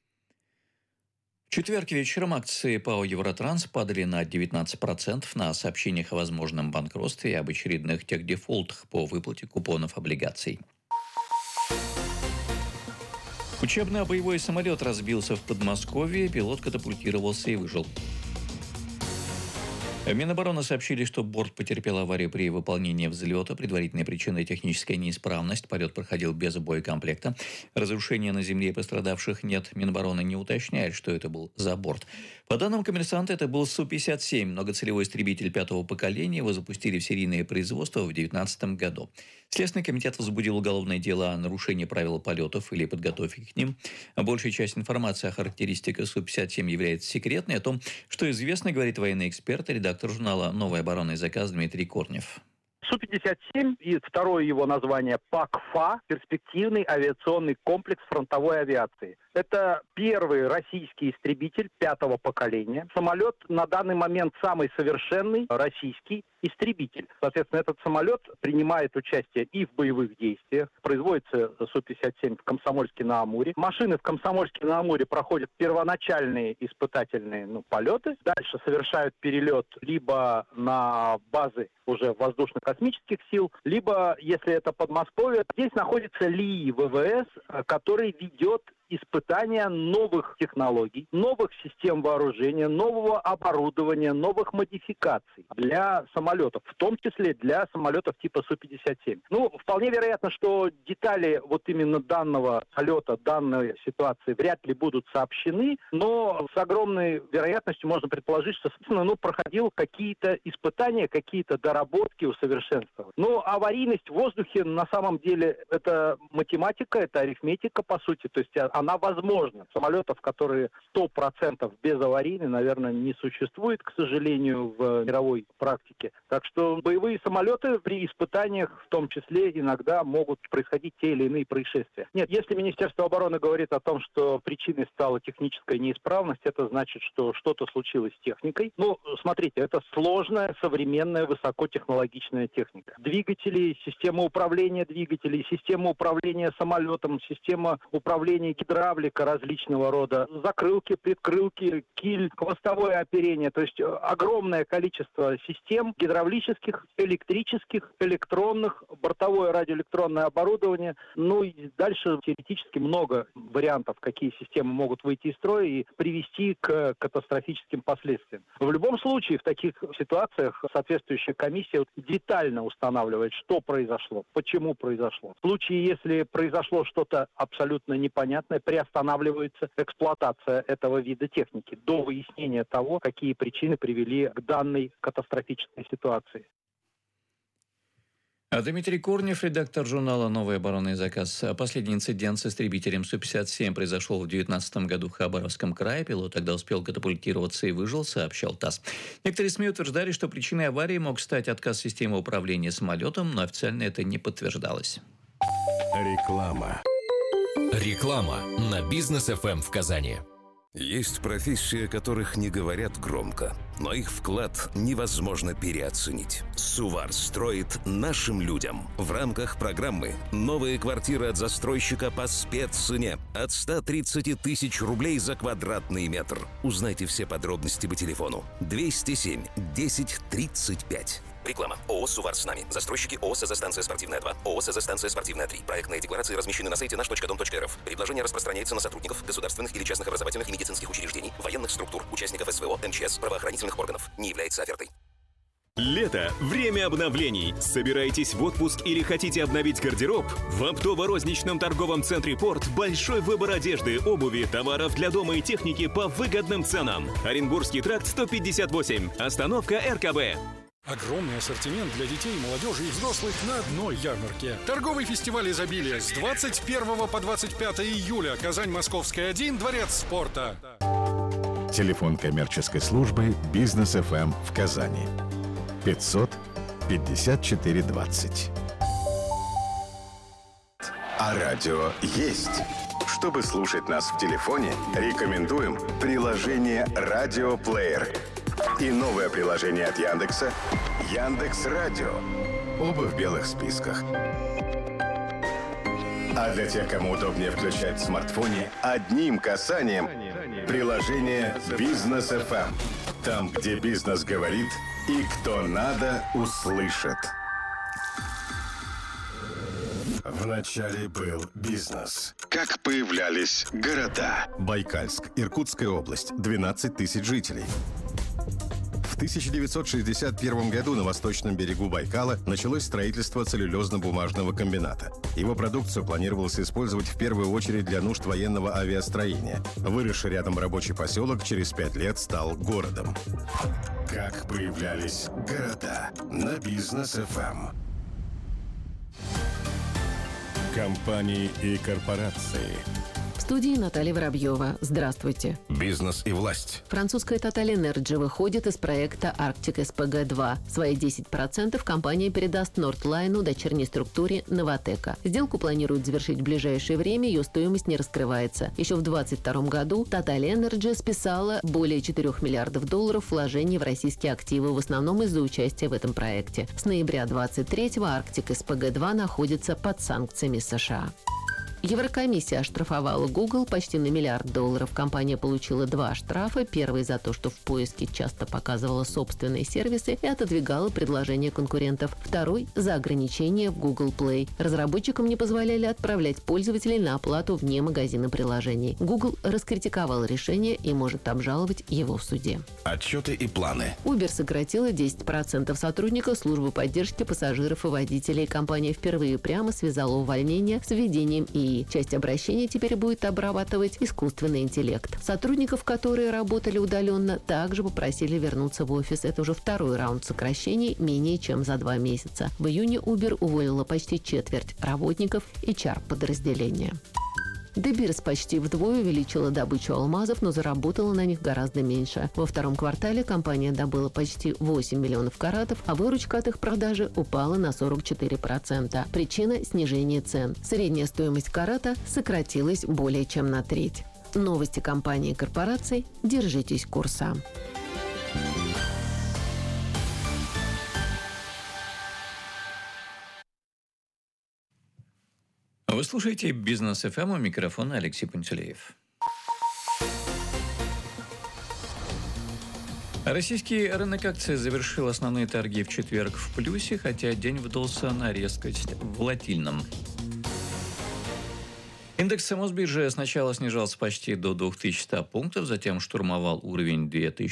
В четверг вечером акции ПАО «Евротранс» падали на 19% на сообщениях о возможном банкротстве и об очередных техдефолтах по выплате купонов облигаций. Учебно-боевой самолет разбился в Подмосковье, пилот катапультировался и выжил. Минобороны сообщили, что борт потерпел аварию при выполнении взлета. Предварительной причиной техническая неисправность. Полет проходил без боекомплекта. Разрушения на земле и пострадавших нет. Минобороны не уточняет, что это был за борт. По данным «Коммерсанта», это был Су-57, многоцелевой истребитель 5-го поколения. Его запустили в серийное производство в 2019 году. Следственный комитет возбудил уголовное дело о нарушении правил полетов или подготовке к ним. Большая часть информации о характеристиках Су-57 является секретной. О том, что известно, говорит военный эксперт, редактор журнала «Новый оборонный заказ» Дмитрий Корнев. Су-57 и второе его название ПАК-ФА – перспективный авиационный комплекс фронтовой авиации. Это первый российский истребитель 5-го поколения. Самолет на данный момент самый совершенный российский истребитель. Соответственно, этот самолет принимает участие и в боевых действиях. Производится Су-57 в Комсомольске-на-Амуре. Машины в Комсомольске-на-Амуре проходят первоначальные испытательные полеты. Дальше совершают перелет либо на базы уже воздушно-космических сил, либо, если это Подмосковье, здесь находится ЛИИ ВВС, который ведет испытания новых технологий, новых систем вооружения, нового оборудования, новых модификаций для самолетов, в том числе для самолетов типа Су-57. Вполне вероятно, что детали вот именно данного полета, данной ситуации вряд ли будут сообщены, но с огромной вероятностью можно предположить, что, собственно, проходил какие-то испытания, какие-то доработки, усовершенствования. Аварийность в воздухе на самом деле это математика, это арифметика, по сути, то есть она возможна. Самолетов, которые 100% безаварийны, наверное, не существует, к сожалению, в мировой практике. Так что боевые самолеты при испытаниях в том числе иногда могут происходить те или иные происшествия. Нет, если Министерство обороны говорит о том, что причиной стала техническая неисправность, это значит, что что-то случилось с техникой. Смотрите, это сложная, современная, высокотехнологичная техника. Двигатели, система управления двигателей, система управления самолетом, система управления гидравлика различного рода, закрылки, предкрылки, киль, хвостовое оперение. То есть огромное количество систем гидравлических, электрических, электронных, бортовое радиоэлектронное оборудование. И дальше теоретически много вариантов, какие системы могут выйти из строя и привести к катастрофическим последствиям. В любом случае, в таких ситуациях соответствующая комиссия детально устанавливает, что произошло, почему произошло. В случае, если произошло что-то абсолютно непонятное, приостанавливается эксплуатация этого вида техники до выяснения того, какие причины привели к данной катастрофической ситуации. Дмитрий Корнев, редактор журнала «Новый оборонный заказ». Последний инцидент с истребителем Су-57 произошел в 2019 году в Хабаровском крае. Пилот тогда успел катапультироваться и выжил, сообщал ТАСС. Некоторые СМИ утверждали, что причиной аварии мог стать отказ системы управления самолетом, но официально это не подтверждалось. Реклама. Реклама на Бизнес ФМ в Казани. Есть профессии, о которых не говорят громко, но их вклад невозможно переоценить. Сувар строит нашим людям в рамках программы «Новые квартиры от застройщика по спеццене» от 130 тысяч рублей за квадратный метр. Узнайте все подробности по телефону 207 10 35. Реклама. ООО «Сувар с нами». Застройщики ООО «СЗ-станция спортивная 2», ООО «СЗ-станция спортивная 3». Проектные декларации размещены на сайте nаш.дом.рф. Предложение распространяется на сотрудников государственных или частных образовательных и медицинских учреждений, военных структур, участников СВО, МЧС, правоохранительных органов. Не является офертой. Лето – время обновлений. Собираетесь в отпуск или хотите обновить гардероб? В оптово-розничном торговом центре «Порт» большой выбор одежды, обуви, товаров для дома и техники по выгодным ценам. Оренбургский тракт 158. Остановка РКБ. Огромный ассортимент для детей, молодежи и взрослых на одной ярмарке. Торговый фестиваль изобилия с 21 по 25 июля. Казань-Московская, 1, Дворец спорта. Телефон коммерческой службы «Бизнес ФМ» в Казани. 500 54 20. А радио есть. Чтобы слушать нас в телефоне, рекомендуем приложение «Радиоплеер». И новое приложение от Яндекса «Яндекс.Радио». Оба в белых списках. А для тех, кому удобнее включать в смартфоне, одним касанием приложение «Бизнес ФМ». Там, где бизнес говорит и кто надо, услышит. Вначале был бизнес. Как появлялись города? Байкальск, Иркутская область, 12 тысяч жителей. В 1961 году на восточном берегу Байкала началось строительство целлюлезно-бумажного комбината. Его продукцию планировалось использовать в первую очередь для нужд военного авиастроения. Выросший рядом рабочий поселок через 5 лет стал городом. Как появлялись города на Бизнес ФМ. Компании и корпорации. В студии Наталья Воробьева. Здравствуйте. Бизнес и власть. Французская Total Energy выходит из проекта Arctic SPG-2. Свои 10% компания передаст Nordline, дочерней структуре Новатэка. Сделку планируют завершить в ближайшее время, ее стоимость не раскрывается. Еще в 2022 году Total Energy списала более $4 миллиардов вложений в российские активы, в основном из-за участия в этом проекте. С ноября 23-го Arctic SPG-2 находится под санкциями США. Еврокомиссия оштрафовала Google почти на $1 миллиард. Компания получила 2 штрафа. Первый за то, что в поиске часто показывала собственные сервисы и отодвигала предложения конкурентов. Второй – за ограничения в Google Play. Разработчикам не позволяли отправлять пользователей на оплату вне магазина приложений. Google раскритиковал решение и может обжаловать его в суде. Отчеты и планы. Uber сократила 10% сотрудников службы поддержки пассажиров и водителей. Компания впервые прямо связала увольнение с введением ИИ. Часть обращений теперь будет обрабатывать искусственный интеллект. Сотрудников, которые работали удаленно, также попросили вернуться в офис. Это уже второй раунд сокращений менее чем за 2 месяца. В июне Uber уволила почти четверть работников HR-подразделения. De Beers почти вдвое увеличила добычу алмазов, но заработала на них гораздо меньше. Во втором квартале компания добыла почти 8 миллионов каратов, а выручка от их продажи упала на 44%. Причина – снижение цен. Средняя стоимость карата сократилась более чем на треть. Новости компании и корпораций. Держитесь курса. Вы слушаете «Бизнес ФМ», у микрофона Алексей Пантелеев. Российский рынок акций завершил основные торги в четверг в плюсе, хотя день выдался на резкость волатильным. Индекс Мосбиржи сначала снижался почти до 2100 пунктов, затем штурмовал уровень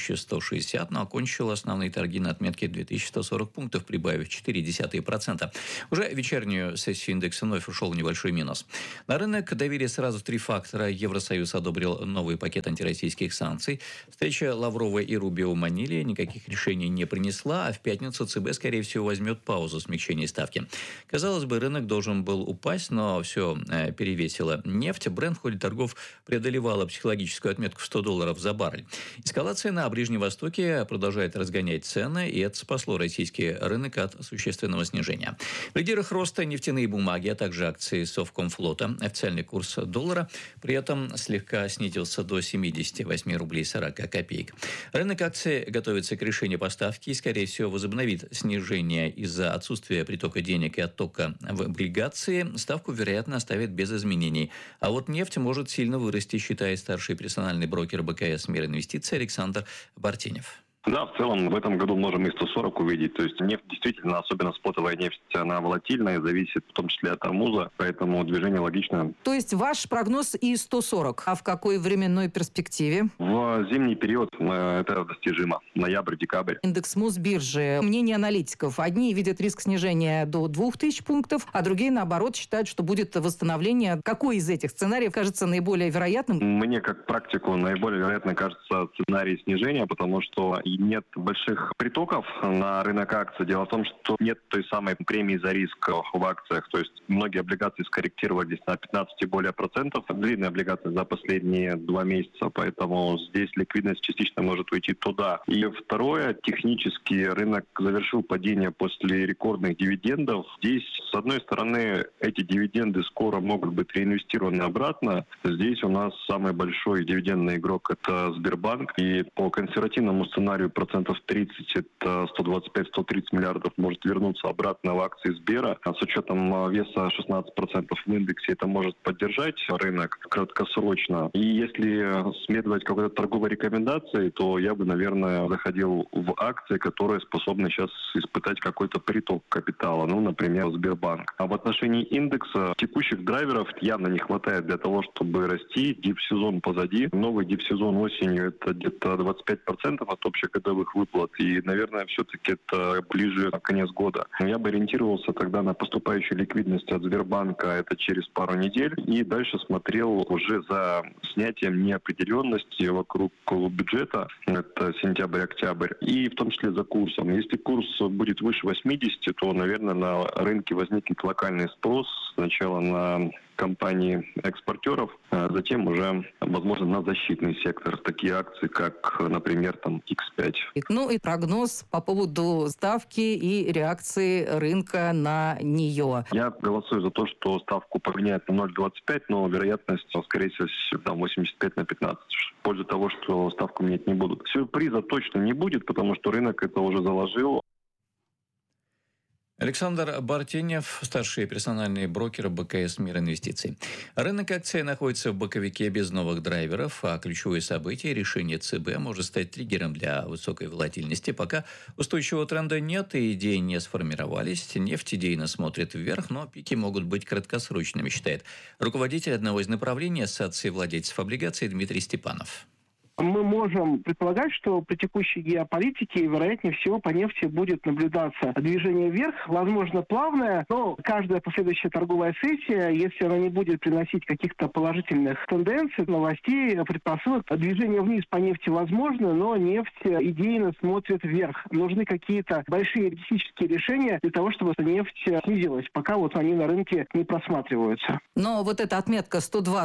2160, но окончил основные торги на отметке 2140 пунктов, прибавив 0,4%. Уже вечернюю сессию индекса вновь ушел в небольшой минус. На рынок давили сразу 3 фактора. Евросоюз одобрил новый пакет антироссийских санкций. Встреча Лаврова и Рубио в Маниле никаких решений не принесла, а в пятницу ЦБ, скорее всего, возьмет паузу смягчения ставки. Казалось бы, рынок должен был упасть, но все перевесило нефть. Брент в ходе торгов преодолевала психологическую отметку в $100 за баррель. Эскалация на Ближнем Востоке продолжает разгонять цены, и это спасло российский рынок от существенного снижения. В лидерах роста нефтяные бумаги, а также акции Совкомфлота. Официальный курс доллара при этом слегка снизился до 78 рублей 40 копеек. Рынок акций готовится к решению по ставке и, скорее всего, возобновит снижение из-за отсутствия притока денег и оттока в облигации. Ставку, вероятно, оставят без изменений. А вот нефть может сильно вырасти, считает старший персональный брокер БКС «Мир инвестиций» Александр Бартенев. Да, в целом в этом году можем и 140 увидеть. То есть нефть действительно, особенно спотовая нефть, она волатильная, зависит в том числе от армуза, поэтому движение логичное. То есть ваш прогноз и 140, а в какой временной перспективе? В зимний период это достижимо. Ноябрь-декабрь. Индекс Мосбиржи. Мнение аналитиков. Одни видят риск снижения до 2000 пунктов, а другие, наоборот, считают, что будет восстановление. Какой из этих сценариев кажется наиболее вероятным? Мне, как практику, наиболее вероятно кажется сценарий снижения, потому что нет больших притоков на рынок акций. Дело в том, что нет той самой премии за риск в акциях. То есть многие облигации скорректировались на 15 и более процентов. Длинные облигации за последние 2 месяца, поэтому здесь ликвидность частично может уйти туда. И второе, технически рынок завершил падение после рекордных дивидендов. Здесь, с одной стороны, эти дивиденды скоро могут быть реинвестированы обратно. Здесь у нас самый большой дивидендный игрок – это Сбербанк. И по консервативному сценарию процентов 30, это 125-130 миллиардов, может вернуться обратно в акции Сбера. А с учетом веса 16% в индексе, это может поддержать рынок краткосрочно. И если следовать какой-то торговой рекомендации, то я бы, наверное, заходил в акции, которые способны сейчас испытать какой-то приток капитала. Ну, например, Сбербанк. А в отношении индекса текущих драйверов явно не хватает для того, чтобы расти. Дип-сезон позади. Новый дип-сезон осенью – это где-то 25% от общегодовых выплат. И, наверное, все-таки это ближе к конец года. Я бы ориентировался тогда на поступающую ликвидность от Сбербанка, это через пару недель. И дальше смотрел уже за снятием неопределенности вокруг бюджета. Это сентябрь-октябрь. И в том числе за курсом. Если курс будет выше 80, то, наверное, на рынке возникнет локальный спрос. Сначала на компании-экспортеров, а затем уже, возможно, на защитный сектор. Такие акции, как, например, там X5. Ну и прогноз по поводу ставки и реакции рынка на нее. Я голосую за то, что ставку поменяют на 0,25, но вероятность, скорее всего, там 85/15. В пользу того, что ставку менять не будут. Сюрприза точно не будет, потому что рынок это уже заложил. Александр Бартенев, старший персональный брокер БКС «Мир инвестиций». Рынок акций находится в боковике без новых драйверов, а ключевое событие – решение ЦБ может стать триггером для высокой волатильности. Пока устойчивого тренда нет и идеи не сформировались. Нефть идейно смотрит вверх, но пики могут быть краткосрочными, считает руководитель одного из направлений Ассоциации владельцев облигаций Дмитрий Степанов. Мы можем предполагать, что при текущей геополитике, вероятнее всего, по нефти будет наблюдаться движение вверх, возможно, плавное, но каждая последующая торговая сессия, если она не будет приносить каких-то положительных тенденций, новостей, предпосылок, движение вниз по нефти возможно, но нефть идейно смотрит вверх. Нужны какие-то большие энергетические решения для того, чтобы нефть снизилась, пока вот они на рынке не просматриваются. Но вот эта отметка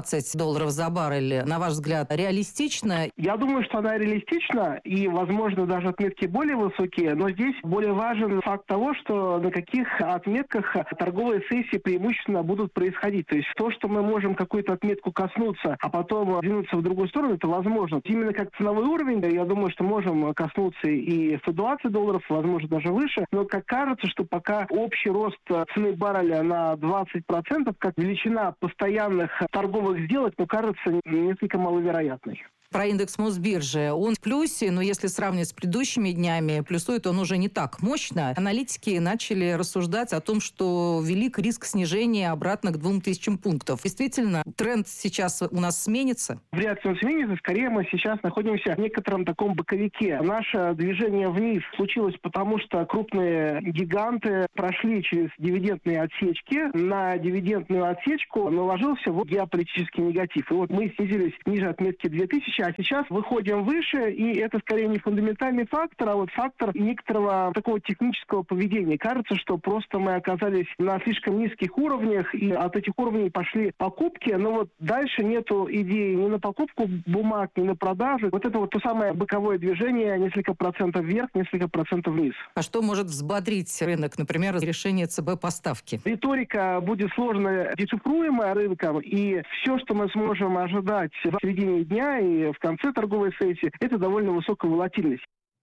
$120 за баррель, на ваш взгляд, реалистична? Я думаю, что она реалистична, и, возможно, даже отметки более высокие, но здесь более важен факт того, что на каких отметках торговые сессии преимущественно будут происходить. То есть то, что мы можем какую-то отметку коснуться, а потом двинуться в другую сторону, это возможно. Именно как ценовой уровень, я думаю, что можем коснуться и $120, возможно, даже выше, но как кажется, что пока общий рост цены барреля на 20%, как величина постоянных торговых сделок, кажется несколько маловероятной. Про индекс Мосбиржи. Он в плюсе, но если сравнивать с предыдущими днями, плюсует он уже не так мощно. Аналитики начали рассуждать о том, что велик риск снижения обратно к 2000 пунктов. Действительно, тренд сейчас у нас сменится? Вряд ли он сменится. Скорее, мы сейчас находимся в некотором таком боковике. Наше движение вниз случилось потому, что крупные гиганты прошли через дивидендные отсечки. На дивидендную отсечку наложился геополитический негатив. И вот мы снизились ниже отметки 2000, а сейчас выходим выше, и это скорее не фундаментальный фактор, а вот фактор некоторого такого технического поведения. Кажется, что просто мы оказались на слишком низких уровнях, и от этих уровней пошли покупки, но вот дальше нету идеи ни на покупку бумаг, ни на продажу. Вот это вот то самое боковое движение, несколько процентов вверх, несколько процентов вниз. А что может взбодрить рынок, например, решение ЦБ по ставке? Риторика будет сложно дешифруемая рынком, и все, что мы сможем ожидать в середине дня и в конце торговой сессии, это довольно высокая волатильность.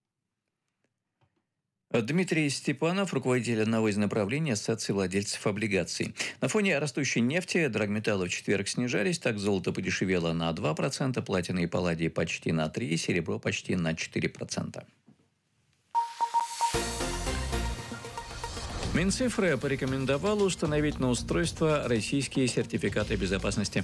Дмитрий Степанов, руководитель одного из направлений Ассоциации владельцев облигаций. На фоне растущей нефти драгметаллы в четверг снижались. Так, золото подешевело на 2%, платина и палладий почти на 3%, серебро почти на 4%. Минцифры порекомендовала установить на устройство российские сертификаты безопасности.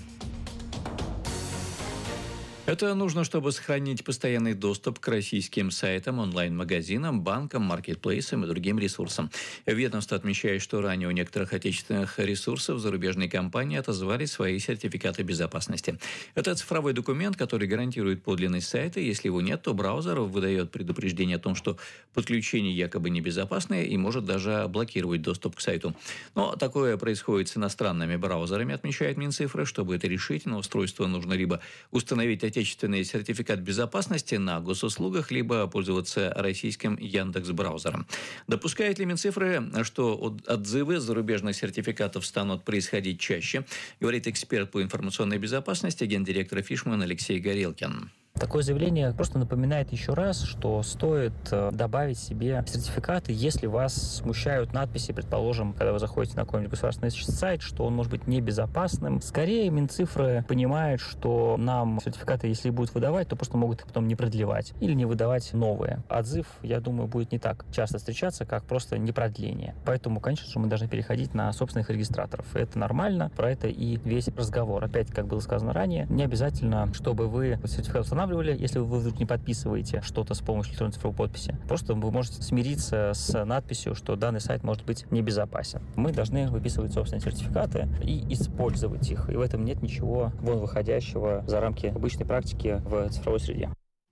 Это нужно, чтобы сохранить постоянный доступ к российским сайтам, онлайн-магазинам, банкам, маркетплейсам и другим ресурсам. Ведомство отмечает, что ранее у некоторых отечественных ресурсов зарубежные компании отозвали свои сертификаты безопасности. Это цифровой документ, который гарантирует подлинность сайта. Если его нет, то браузер выдает предупреждение о том, что подключение якобы небезопасное и может даже блокировать доступ к сайту. Но такое происходит с иностранными браузерами, отмечает Минцифры. Чтобы это решить, на устройство нужно либо установить отечественный сертификат безопасности на госуслугах, либо пользоваться российским Яндекс.Браузером. Допускает ли Минцифры, что отзывы зарубежных сертификатов станут происходить чаще, говорит эксперт по информационной безопасности, гендиректор Фишман Алексей Горелкин. Такое заявление просто напоминает еще раз, что стоит добавить себе сертификаты, если вас смущают надписи, предположим, когда вы заходите на какой-нибудь государственный сайт, что он может быть небезопасным. Скорее, Минцифры понимают, что нам сертификаты, если будут выдавать, то просто могут потом не продлевать или не выдавать новые. Отзыв, я думаю, будет не так часто встречаться, как просто непродление. Поэтому, конечно же, мы должны переходить на собственных регистраторов. Это нормально, про это и весь разговор. Опять, как было сказано ранее, не обязательно, чтобы вы сертификат устанавливали, если вы вдруг не подписываете что-то с помощью электронной цифровой подписи. Просто вы можете смириться с надписью, что данный сайт может быть небезопасен. Мы должны выписывать собственные сертификаты и использовать их. И в этом нет ничего вон выходящего за рамки обычной практики в цифровой среде.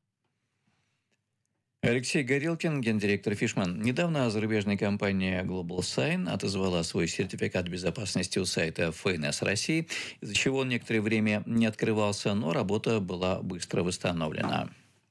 Алексей Горелкин, гендиректор Фишман. Недавно зарубежная компания Global Sign отозвала свой сертификат безопасности у сайта ФНС России, из-за чего он некоторое время не открывался, но работа была быстро восстановлена.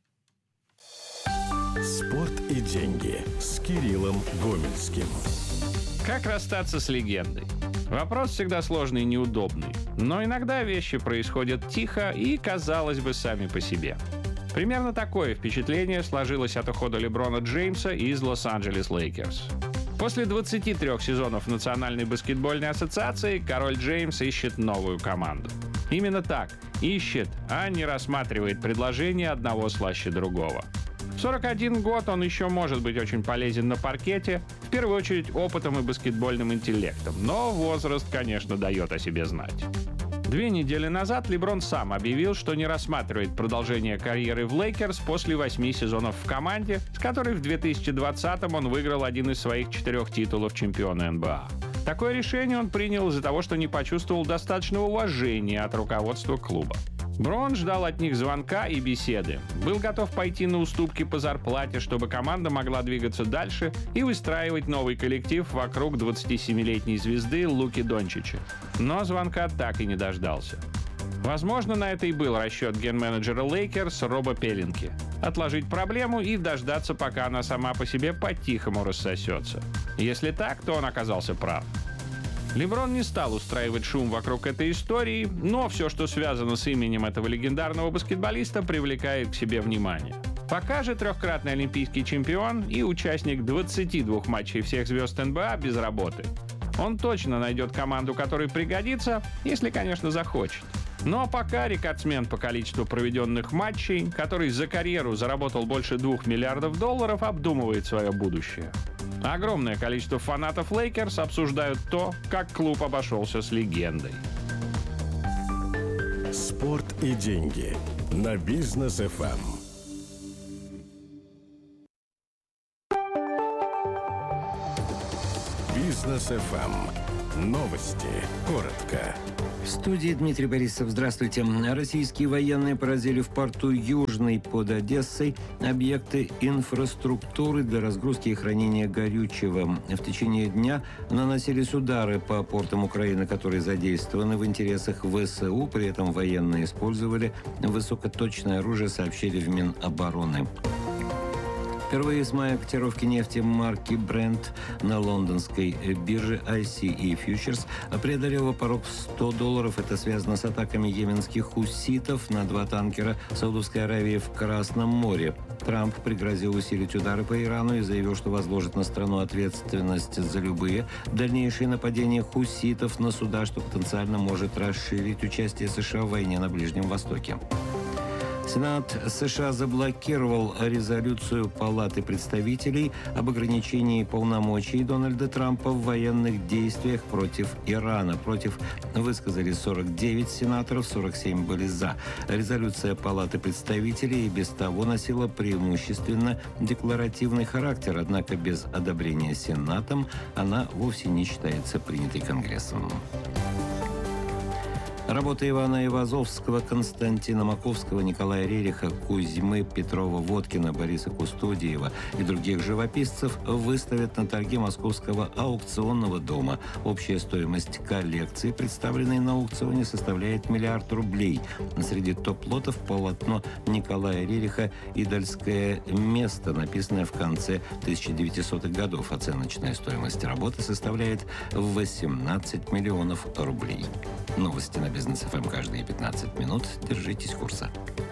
Спорт и деньги с Кириллом Гомельским. Как расстаться с легендой? Вопрос всегда сложный и неудобный, но иногда вещи происходят тихо и, казалось бы, сами по себе. Примерно такое впечатление сложилось от ухода Леброна Джеймса из Лос-Анджелес Лейкерс. После 23 сезонов в Национальной баскетбольной ассоциации король Джеймс ищет новую команду. Именно так, ищет, а не рассматривает предложение одного слаще другого. В 41 год он еще может быть очень полезен на паркете, в первую очередь опытом и баскетбольным интеллектом, но возраст, конечно, дает о себе знать. 2 недели назад Леброн сам объявил, что не рассматривает продолжение карьеры в Лейкерс после 8 сезонов в команде, с которой в 2020-м он выиграл один из своих 4 титулов чемпиона НБА. Такое решение он принял из-за того, что не почувствовал достаточного уважения от руководства клуба. Брон ждал от них звонка и беседы. Был готов пойти на уступки по зарплате, чтобы команда могла двигаться дальше и выстраивать новый коллектив вокруг 27-летней звезды Луки Дончича. Но звонка так и не дождался. Возможно, на это и был расчет ген-менеджера Лейкерс Роба Пелинки. Отложить проблему и дождаться, пока она сама по себе по-тихому рассосется. Если так, то он оказался прав. Леброн не стал устраивать шум вокруг этой истории, но все, что связано с именем этого легендарного баскетболиста, привлекает к себе внимание. Пока же 3-кратный олимпийский чемпион и участник 22 матчей всех звезд НБА без работы. Он точно найдет команду, которой пригодится, если, конечно, захочет. Но пока рекордсмен по количеству проведенных матчей, который за карьеру заработал больше $2 миллиардов, обдумывает свое будущее. Огромное количество фанатов Лейкерс обсуждают то, как клуб обошелся с легендой. Спорт и деньги на Бизнес ФМ. Бизнес ФМ. Новости. Коротко. В студии Дмитрий Борисов. Здравствуйте. Российские военные поразили в порту Южный под Одессой объекты инфраструктуры для разгрузки и хранения горючего. В течение дня наносились удары по портам Украины, которые задействованы в интересах ВСУ. При этом военные использовали высокоточное оружие, сообщили в Минобороны. Впервые с мая котировки нефти марки Brent на лондонской бирже ICE Futures преодолела порог $100. Это связано с атаками йеменских хуситов на 2 танкера Саудовской Аравии в Красном море. Трамп пригрозил усилить удары по Ирану и заявил, что возложит на страну ответственность за любые дальнейшие нападения хуситов на суда, что потенциально может расширить участие США в войне на Ближнем Востоке. Сенат США заблокировал резолюцию Палаты представителей об ограничении полномочий Дональда Трампа в военных действиях против Ирана. Против высказались 49 сенаторов, 47 были за. Резолюция Палаты представителей и без того носила преимущественно декларативный характер, однако без одобрения Сенатом она вовсе не считается принятой Конгрессом. Работы Ивана Ивазовского, Константина Маковского, Николая Рериха, Кузьмы Петрова-Водкина, Бориса Кустодиева и других живописцев выставят на торги Московского аукционного дома. Общая стоимость коллекции, представленной на аукционе, составляет $1 миллиард. Среди топ-лотов полотно Николая Рериха «Идольское место», написанное в конце 1900-х годов. Оценочная стоимость работы составляет 18 миллионов рублей. Новости на Бизнес ФМ каждые 15 минут. Держитесь курса.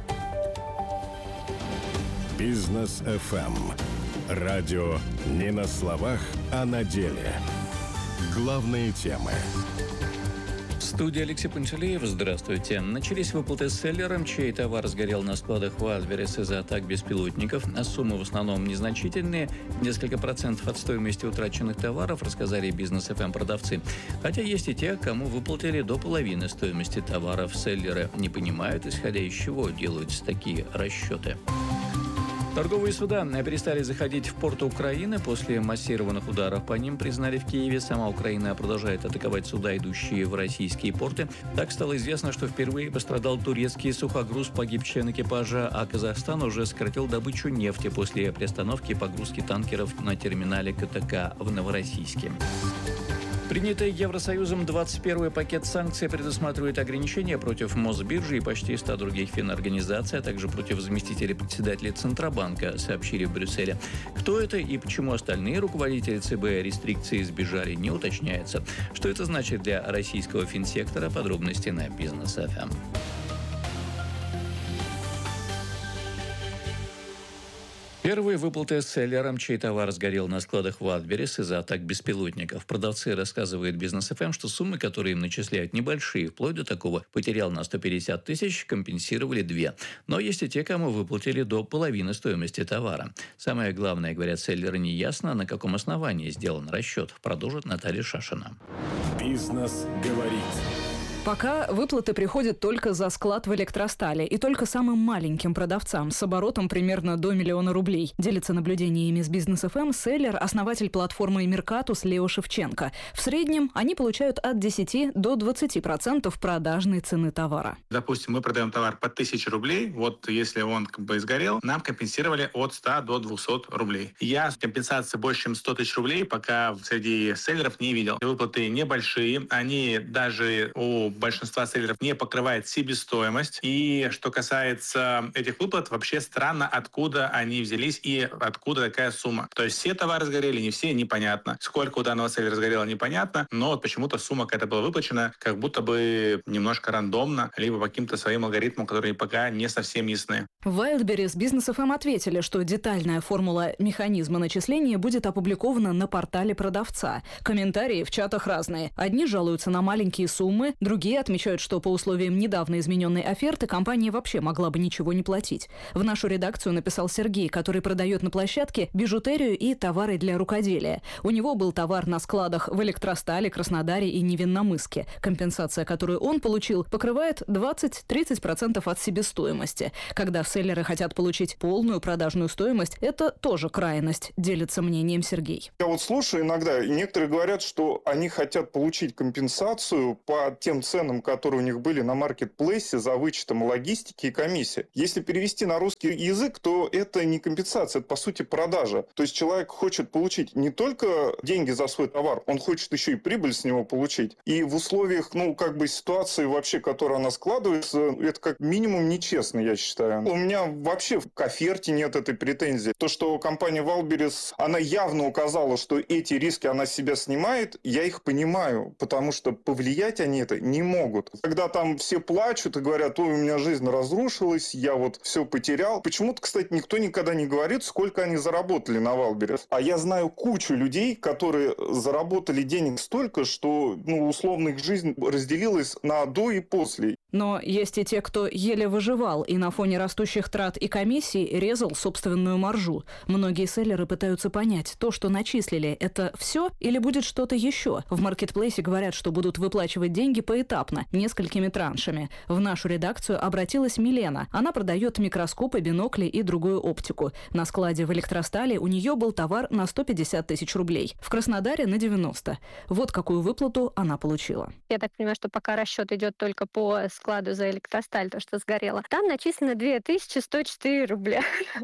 Бизнес ФМ. Радио не на словах, а на деле. Главные темы. В студии Алексей Панчалеев. Здравствуйте. Начались выплаты селлерам, чей товар сгорел на складах в Альберес из-за атак беспилотников. А суммы в основном незначительные. Несколько процентов от стоимости утраченных товаров, рассказали Бизнес ФМ продавцы. Хотя есть и те, кому выплатили до половины стоимости товаров. Селлеры не понимают, исходя из чего делаются такие расчеты. Торговые суда перестали заходить в порты Украины после массированных ударов по ним, признали в Киеве. Сама Украина продолжает атаковать суда, идущие в российские порты. Так стало известно, что впервые пострадал турецкий сухогруз, погиб член экипажа, а Казахстан уже сократил добычу нефти после приостановки погрузки танкеров на терминале КТК в Новороссийске. Принятый Евросоюзом 21-й пакет санкций предусматривает ограничения против Мосбиржи и почти 100 других финорганизаций, а также против заместителей председателя Центробанка, сообщили в Брюсселе. Кто это и почему остальные руководители ЦБ рестрикции избежали, не уточняется. Что это значит для российского финсектора? Подробности на Бизнес ФМ. Первые выплаты селлерам, чей товар сгорел на складах Wildberries из-за атак беспилотников. Продавцы рассказывают Бизнес ФМ, что суммы, которые им начисляют, небольшие. Вплоть до такого: потерял на 150 тысяч, компенсировали 2. Но есть и те, кому выплатили до половины стоимости товара. Самое главное, говорят селлеры, неясно, на каком основании сделан расчет. Продолжит Наталья Шашина. Бизнес говорит. Пока выплаты приходят только за склад в Электростале и только самым маленьким продавцам с оборотом примерно до 1 миллиона рублей. Делится наблюдениями с Бизнес ФМ селлер, основатель платформы Меркатус Лео Шевченко. В среднем они получают от 10 до 20% продажной цены товара. Допустим, мы продаем товар по 1000 рублей. Вот если он сгорел, нам компенсировали от 100 до 200 рублей. Я компенсации больше, чем 100 тысяч рублей пока среди селлеров не видел. Выплаты небольшие. Они даже у большинства селлеров не покрывает себестоимость. И что касается этих выплат, вообще странно, откуда они взялись и откуда такая сумма. То есть все товары сгорели, не все, непонятно. Сколько у данного селлера сгорело, непонятно, но вот почему-то сумма какая-то была выплачена, как будто бы немножко рандомно, либо по каким-то своим алгоритмам, которые пока не совсем ясны. В Wildberries Бизнес ФМ ответили, что детальная формула механизма начисления будет опубликована на портале продавца. Комментарии в чатах разные. Одни жалуются на маленькие суммы, другие отмечают, что по условиям недавно измененной оферты компания вообще могла бы ничего не платить. В нашу редакцию написал Сергей, который продает на площадке бижутерию и товары для рукоделия. У него был товар на складах в Электростале, Краснодаре и Невинномысске. Компенсация, которую он получил, покрывает 20-30% от себестоимости. Когда селлеры хотят получить полную продажную стоимость, это тоже крайность, делится мнением Сергей. Я вот слушаю иногда, и некоторые говорят, что они хотят получить компенсацию по тем ценам, которые у них были на маркетплейсе за вычетом логистики и комиссии. Если перевести на русский язык, то это не компенсация, это по сути продажа. То есть человек хочет получить не только деньги за свой товар, он хочет еще и прибыль с него получить. И в условиях, ситуации вообще, которая она складывается, это как минимум нечестно, я считаю. У меня вообще к оферте нет этой претензии. То, что компания Wildberries, она явно указала, что эти риски она с себя снимает, я их понимаю, потому что повлиять они это не могут. Когда там все плачут и говорят: ой, у меня жизнь разрушилась, я вот все потерял. Почему-то, кстати, никто никогда не говорит, сколько они заработали на Wildberries. А я знаю кучу людей, которые заработали денег столько, что, условно, их жизнь разделилась на до и после. Но есть и те, кто еле выживал и на фоне растущих трат и комиссий резал собственную маржу. Многие селлеры пытаются понять, то, что начислили, это все или будет что-то еще. В маркетплейсе говорят, что будут выплачивать деньги поэтапно, несколькими траншами. В нашу редакцию обратилась Милена. Она продает микроскопы, бинокли и другую оптику. На складе в Электростале у нее был товар на 150 тысяч рублей. В Краснодаре на 90. Вот какую выплату она получила. Я так понимаю, что пока расчет идет только по складу за Электросталь, то, что сгорело. Там начислено 2104 рубля.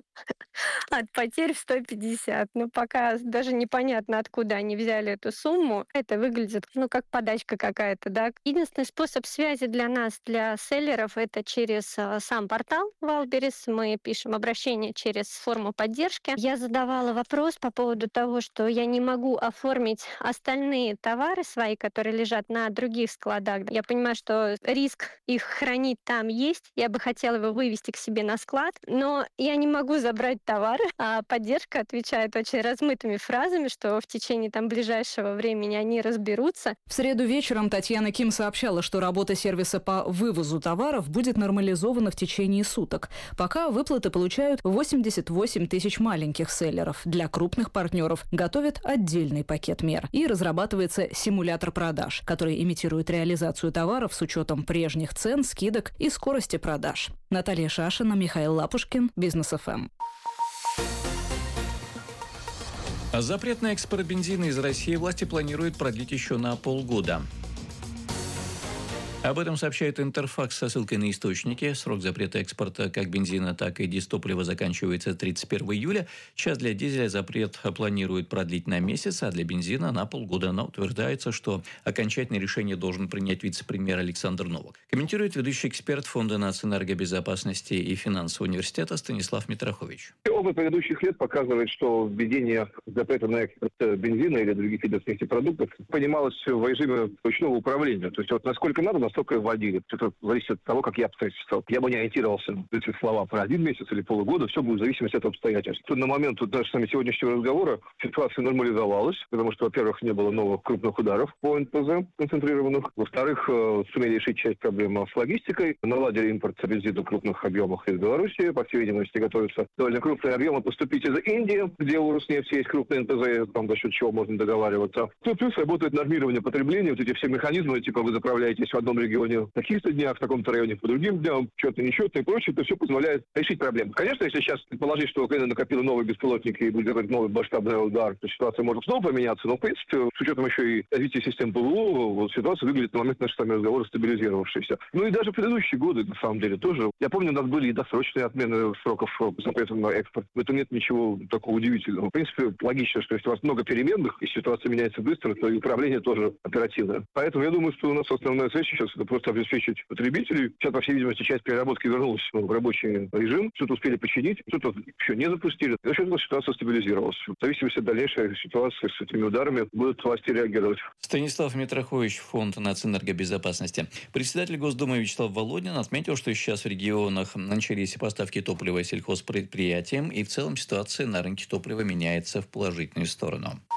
От потерь в 150. Пока даже непонятно, откуда они взяли эту сумму. Это выглядит, как подачка какая-то, да. Единственный способ связи для нас, для селлеров, это через сам портал Wildberries. Мы пишем обращение через форму поддержки. Я задавала вопрос по поводу того, что я не могу оформить остальные товары свои, которые лежат на других складах. Я понимаю, что риск их хранить там есть. Я бы хотела его вывести к себе на склад, но я не могу забрать товар. А поддержка отвечает очень размытыми фразами, что в течение ближайшего времени они разберутся. В среду вечером Татьяна Ким сообщала, что работа сервиса по вывозу товаров будет нормализована в течение суток. Пока выплаты получают 88 тысяч маленьких селлеров. Для крупных партнеров готовят отдельный пакет мер. И разрабатывается симулятор продаж, который имитирует реализацию товаров с учетом прежних цен, скидок и скорости продаж. Наталья Шашина, Михаил Лапушкин, Бизнес ФМ. Запрет на экспорт бензина из России власти планируют продлить еще на полгода. Об этом сообщает Интерфакс со ссылкой на источники. Срок запрета экспорта как бензина, так и дистоплива заканчивается 31 июля. Сейчас для дизеля запрет планируют продлить на месяц, а для бензина на полгода. Но утверждается, что окончательное решение должен принять вице-премьер Александр Новак. Комментирует ведущий эксперт Фонда нацэнергобезопасности и финансового университета Станислав Митрохович. Опыт предыдущих лет показывает, что введение запрета на экспорт бензина или других видов нефтепродуктов понималось в режиме ручного управления. То есть насколько надо, настолько вводили. Это зависит от того, какие обстоятельства. Я бы не ориентировался на эти слова про 1 месяц или полугода. Все будет в зависимости от обстоятельств. Тут на момент даже с нами сегодняшнего разговора ситуация нормализовалась, потому что, во-первых, не было новых крупных ударов по НПЗ концентрированных. Во-вторых, сумели решить часть проблем с логистикой. Наладили импорт бензина в крупных объемах из Беларуси. По всей видимости, готовятся довольно крупные объемы поступить из Индии, где у Роснефти есть крупные НПЗ, там за счет чего можно договариваться. Ну, плюс работает нормирование потребления. Вот эти все механизмы, типа вы заправляетесь в одном регионе в таких-то днях, в таком-то районе по другим дням, что-то нечетно и прочее, это все позволяет решить проблему. Конечно, если сейчас предположить, что Украина накопила новые беспилотники и будет делать новый масштабный удар, то ситуация может снова поменяться, но, в принципе, с учетом еще и развития систем ПВО, вот ситуация выглядит на момент нашего с вами разговора стабилизировавшейся. Ну и даже предыдущие годы, на самом деле, тоже. Я помню, у нас были и досрочные отмены сроков запрета на экспорт. В этом нет ничего такого удивительного. В принципе, логично, что если у вас много переменных, и ситуация меняется быстро, то и управление тоже оперативное. Поэтому я думаю, что у нас основная цель сейчас это просто обеспечить потребителей. Сейчас, по всей видимости, часть переработки вернулась в рабочий режим. Что-то успели починить, что-то еще не запустили. За счет этого ситуация стабилизировалась. В зависимости от дальнейшей ситуации с этими ударами будут власти реагировать. Станислав Митрохович, Фонд нацэнергобезопасности. Председатель Госдумы Вячеслав Володин отметил, что сейчас в регионах начались поставки топлива сельхозпредприятиям, и в целом ситуация на рынке топлива меняется в положительную сторону.